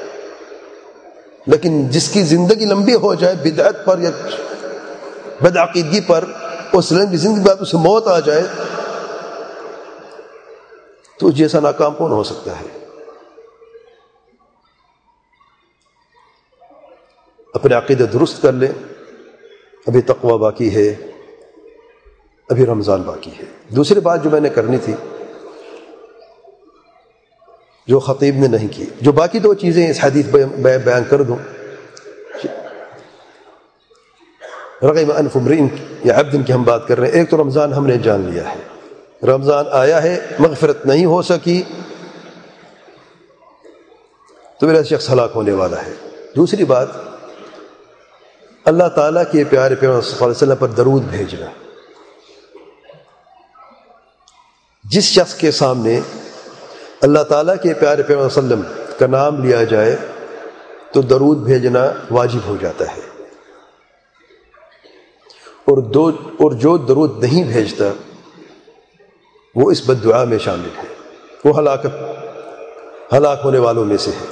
لیکن جس کی زندگی لمبی ہو جائے بدعت پر یا بدعقیدگی پر، اس لمبی زندگی بعد اسے موت آ جائے، تو جیسا ناکام کون ہو سکتا ہے؟ اپنے عقیدہ درست کر لیں، ابھی تقوی باقی ہے، ابھی رمضان باقی ہے۔ دوسری بات جو میں نے کرنی تھی، جو خطیب نے نہیں کی، جو باقی دو چیزیں اس حدیث میں بیان کر دوں۔ رغم انف امرئ یا عبد کی ہم بات کر رہے ہیں۔ ایک تو رمضان ہم نے جان لیا ہے، رمضان آیا ہے، مغفرت نہیں ہو سکی تو میرا شخص ہلاک ہونے والا ہے۔ دوسری بات، اللہ تعالیٰ کے پیارے پیغمبر صلی اللہ علیہ وسلم پر درود بھیجنا۔ جس شخص کے سامنے اللہ تعالیٰ کے پیارے پیغمبر صلی اللہ علیہ وسلم کا نام لیا جائے تو درود بھیجنا واجب ہو جاتا ہے، اور دو اور جو درود نہیں بھیجتا وہ اس بد دعا میں شامل ہے، وہ ہلاکت ہلاک ہونے والوں میں سے ہے۔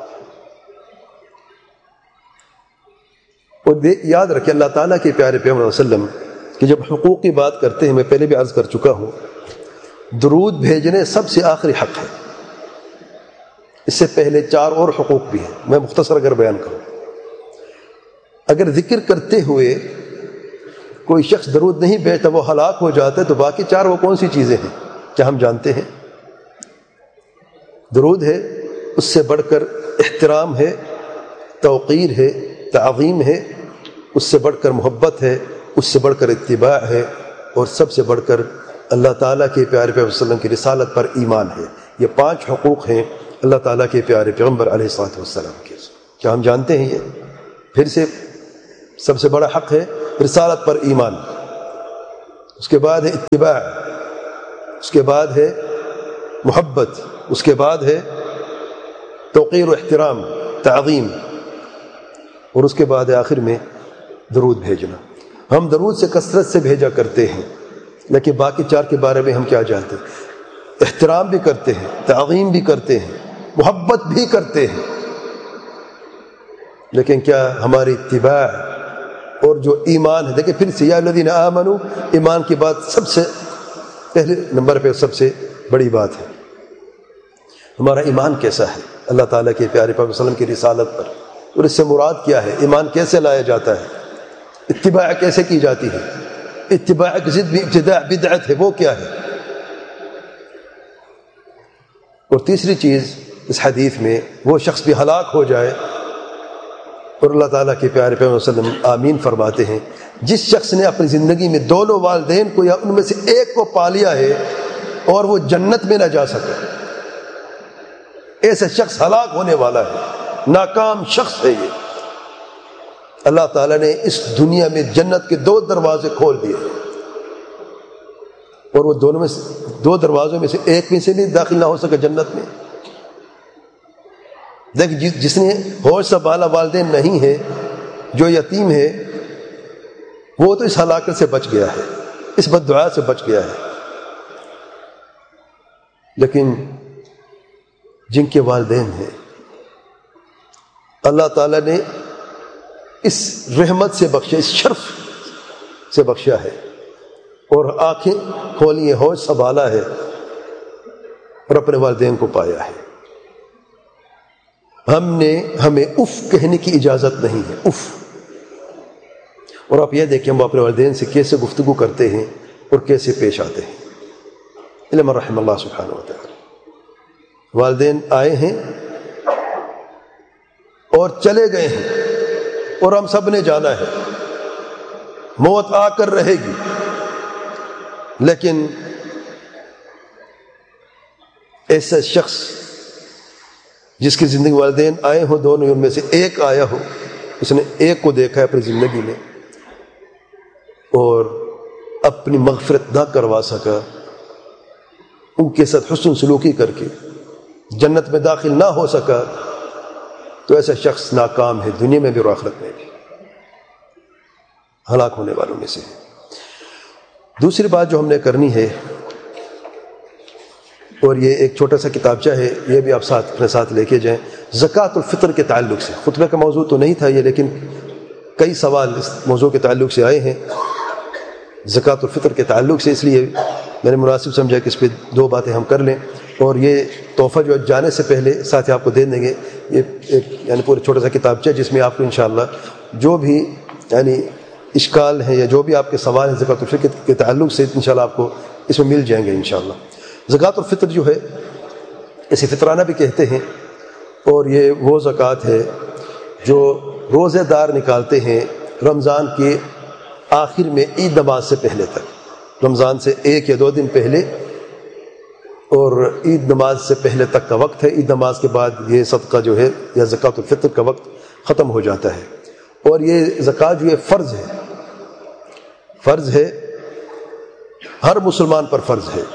اور یاد رکھیں اللہ تعالیٰ کے پیارے پیغمبر صلی اللہ علیہ وسلم کہ جب حقوق کی بات کرتے ہیں، میں پہلے بھی عرض کر چکا ہوں، درود بھیجنے سب سے آخری حق ہے، اس سے پہلے چار اور حقوق بھی ہیں، میں مختصر اگر بیان کروں۔ اگر ذکر کرتے ہوئے کوئی شخص درود نہیں بھیجتا، وہ ہلاک ہو جاتا ہے، تو باقی چار وہ کون سی چیزیں ہیں کیا ہم جانتے ہیں؟ درود ہے، اس سے بڑھ کر احترام ہے، توقیر ہے، تعظیم ہے، اس سے بڑھ کر محبت ہے، اس سے بڑھ کر اتباع ہے، اور سب سے بڑھ کر اللہ تعالیٰ کے پیارے پیغمبر صلی اللہ علیہ وسلم کی رسالت پر ایمان ہے۔ یہ پانچ حقوق ہیں اللہ تعالیٰ کے پیارے پیغمبر علیہ الصلوۃ والسلام کے۔ کیا ہم جانتے ہیں یہ؟ پھر سے سب سے بڑا حق ہے رسالت پر ایمان، اس کے بعد ہے اتباع، اس کے بعد ہے محبت، اس کے بعد ہے توقیر و احترام، تعظیم، اور اس کے بعد آخر میں درود بھیجنا۔ ہم درود سے کثرت سے بھیجا کرتے ہیں، لیکن باقی چار کے بارے میں ہم کیا جانتے ہیں؟ احترام بھی کرتے ہیں، تعظیم بھی کرتے ہیں، محبت بھی کرتے ہیں، لیکن کیا ہماری اتباع اور جو ایمان ہے، دیکھیں پھر سے یا الذین آمنوا، ایمان کی بات سب سے پہلے نمبر پہ سب سے بڑی بات ہے۔ ہمارا ایمان کیسا ہے اللہ تعالیٰ کے پیارے پاک صلی اللہ علیہ وسلم کی رسالت پر، اور اس سے مراد کیا ہے؟ ایمان کیسے لایا جاتا ہے؟ اتباع کیسے کی جاتی ہے؟ اتباع کی ضد بھی ابتداع بدعت ہے، وہ کیا ہے؟ اور تیسری چیز اس حدیث میں، وہ شخص بھی ہلاک ہو جائے، اور اللہ تعالیٰ کے پیارے پیغمبر صلی اللہ علیہ وسلم آمین فرماتے ہیں، جس شخص نے اپنی زندگی میں دونوں والدین کو یا ان میں سے ایک کو پا لیا ہے اور وہ جنت میں نہ جا سکے، ایسا شخص ہلاک ہونے والا ہے، ناکام شخص ہے یہ۔ اللہ تعالیٰ نے اس دنیا میں جنت کے دو دروازے کھول دیے، اور وہ دونوں میں سے دو دروازوں میں سے ایک میں سے بھی داخل نہ ہو سکے جنت میں۔ دیکھ جس نے ہوش سنبھالا والدین نہیں ہے، جو یتیم ہے، وہ تو اس ہلاکت سے بچ گیا ہے، اس بددعا سے بچ گیا ہے، لیکن جن کے والدین ہیں اللہ تعالیٰ نے اس رحمت سے بخشا، اس شرف سے بخشا ہے، اور آنکھیں کھولی ہیں، ہوش سنبھالا ہے، اور اپنے والدین کو پایا ہے۔ ہم نے ہمیں اف کہنے کی اجازت نہیں ہے، اف۔ اور آپ یہ دیکھیں ہم اپنے والدین سے کیسے گفتگو کرتے ہیں اور کیسے پیش آتے ہیں۔ علم رحم اللہ سبحانہ و تعالی، والدین آئے ہیں اور چلے گئے ہیں، اور ہم سب نے جانا ہے، موت آ کر رہے گی، لیکن ایسا شخص جس کی زندگی والدین آئے ہوں دونوں، ان میں سے ایک آیا ہو، اس نے ایک کو دیکھا ہے اپنی زندگی میں اور اپنی مغفرت نہ کروا سکا، ان کے ساتھ حسن سلوکی کر کے جنت میں داخل نہ ہو سکا، تو ایسا شخص ناکام ہے، دنیا میں بھی اور آخرت میں بھی، ہلاک ہونے والوں میں سے ہے۔ دوسری بات جو ہم نے کرنی ہے، اور یہ ایک چھوٹا سا کتابچہ ہے، یہ بھی آپ ساتھ اپنے ساتھ لے کے جائیں، زکوٰۃ الفطر کے تعلق سے، خطبہ کا موضوع تو نہیں تھا یہ، لیکن کئی سوال اس موضوع کے تعلق سے آئے ہیں زکوٰۃ الفطر کے تعلق سے، اس لیے میں نے مناسب سمجھا کہ اس پہ دو باتیں ہم کر لیں۔ اور یہ تحفہ جو جانے سے پہلے ساتھ آپ کو دے دیں گے، یہ ایک یعنی پورا چھوٹا سا کتابچہ جس میں آپ کو انشاءاللہ جو بھی یعنی اشکال ہیں یا جو بھی آپ کے سوال ہیں زکوٰۃ الفطر کے تعلق سے، انشاءاللہ آپ کو اس میں مل جائیں گے انشاءاللہ۔ زکوٰۃ الفطر جو ہے اسے فطرانہ بھی کہتے ہیں، اور یہ وہ زکوٰۃ ہے جو روزے دار نکالتے ہیں رمضان کے آخر میں عید نماز سے پہلے تک، رمضان سے ایک یا دو دن پہلے اور عید نماز سے پہلے تک کا وقت ہے۔ عید نماز کے بعد یہ صدقہ جو ہے یا زکوٰۃ الفطر کا وقت ختم ہو جاتا ہے، اور یہ زکوٰۃ جو ہے فرض ہے، فرض ہے، ہر مسلمان پر فرض ہے،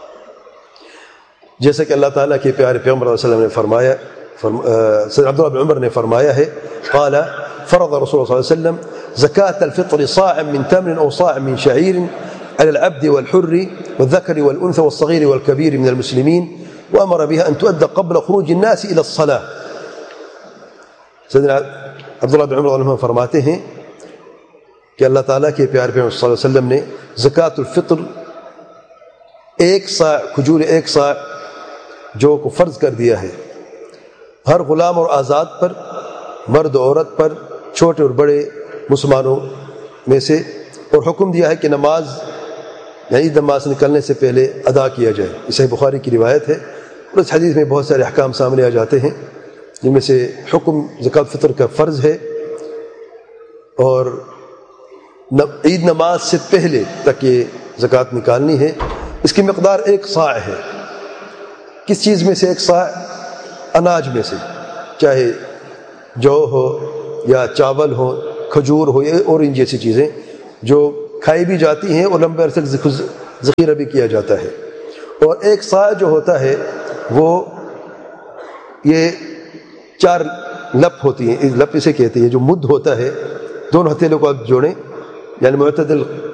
جیسا کہ اللہ تعالیٰ کے پیارے پیغمبر صلی اللہ علیہ وسلم نے فرمایا، سید عبداللہ بن عمر نے فرمایا ہے، قال فرض رسول اللہ صلی اللہ علیہ وسلم زکاة الفطر صاع من تمر او صاع من شعير على العبد والحر والذكر والأنثى والصغير والكبير من المسلمين وأمر بها أن تؤدى قبل خروج الناس إلى الصلاة۔ سیدنا عبداللہ بن عمر فرماتے ہیں کہ اللہ تعالیٰ کے پیارے پیغمبر صلی اللہ علیہ وسلم نے زکاة الفطر ایک صاع کھجور، ایک صاع جو کو فرض کر دیا ہے ہر غلام اور آزاد پر، مرد و عورت پر، چھوٹے اور بڑے مسلمانوں میں سے، اور حکم دیا ہے کہ نماز یعنی عید نماز نکلنے سے پہلے ادا کیا جائے۔ یہ صحیح بخاری کی روایت ہے، اور اس حدیث میں بہت سارے احکام سامنے آ جاتے ہیں، جن میں سے حکم زکوٰۃ فطر کا فرض ہے، اور عید نماز سے پہلے تک یہ زکوٰۃ نکالنی ہے۔ اس کی مقدار ایک صاع ہے۔ کس چیز میں سے ایک صاع؟ اناج میں سے، چاہے جو ہو یا چاول ہو کھجور ہو یا اور ان جیسی چیزیں جو کھائی بھی جاتی ہیں اور لمبے عرصے تک ذخیرہ بھی کیا جاتا ہے. اور ایک سا جو ہوتا ہے وہ یہ چار لپ ہوتی ہیں, لپ اسے کہتے ہیں, جو مد ہوتا ہے, دونوں ہتھیلیوں کو آپ جوڑیں یعنی معتدل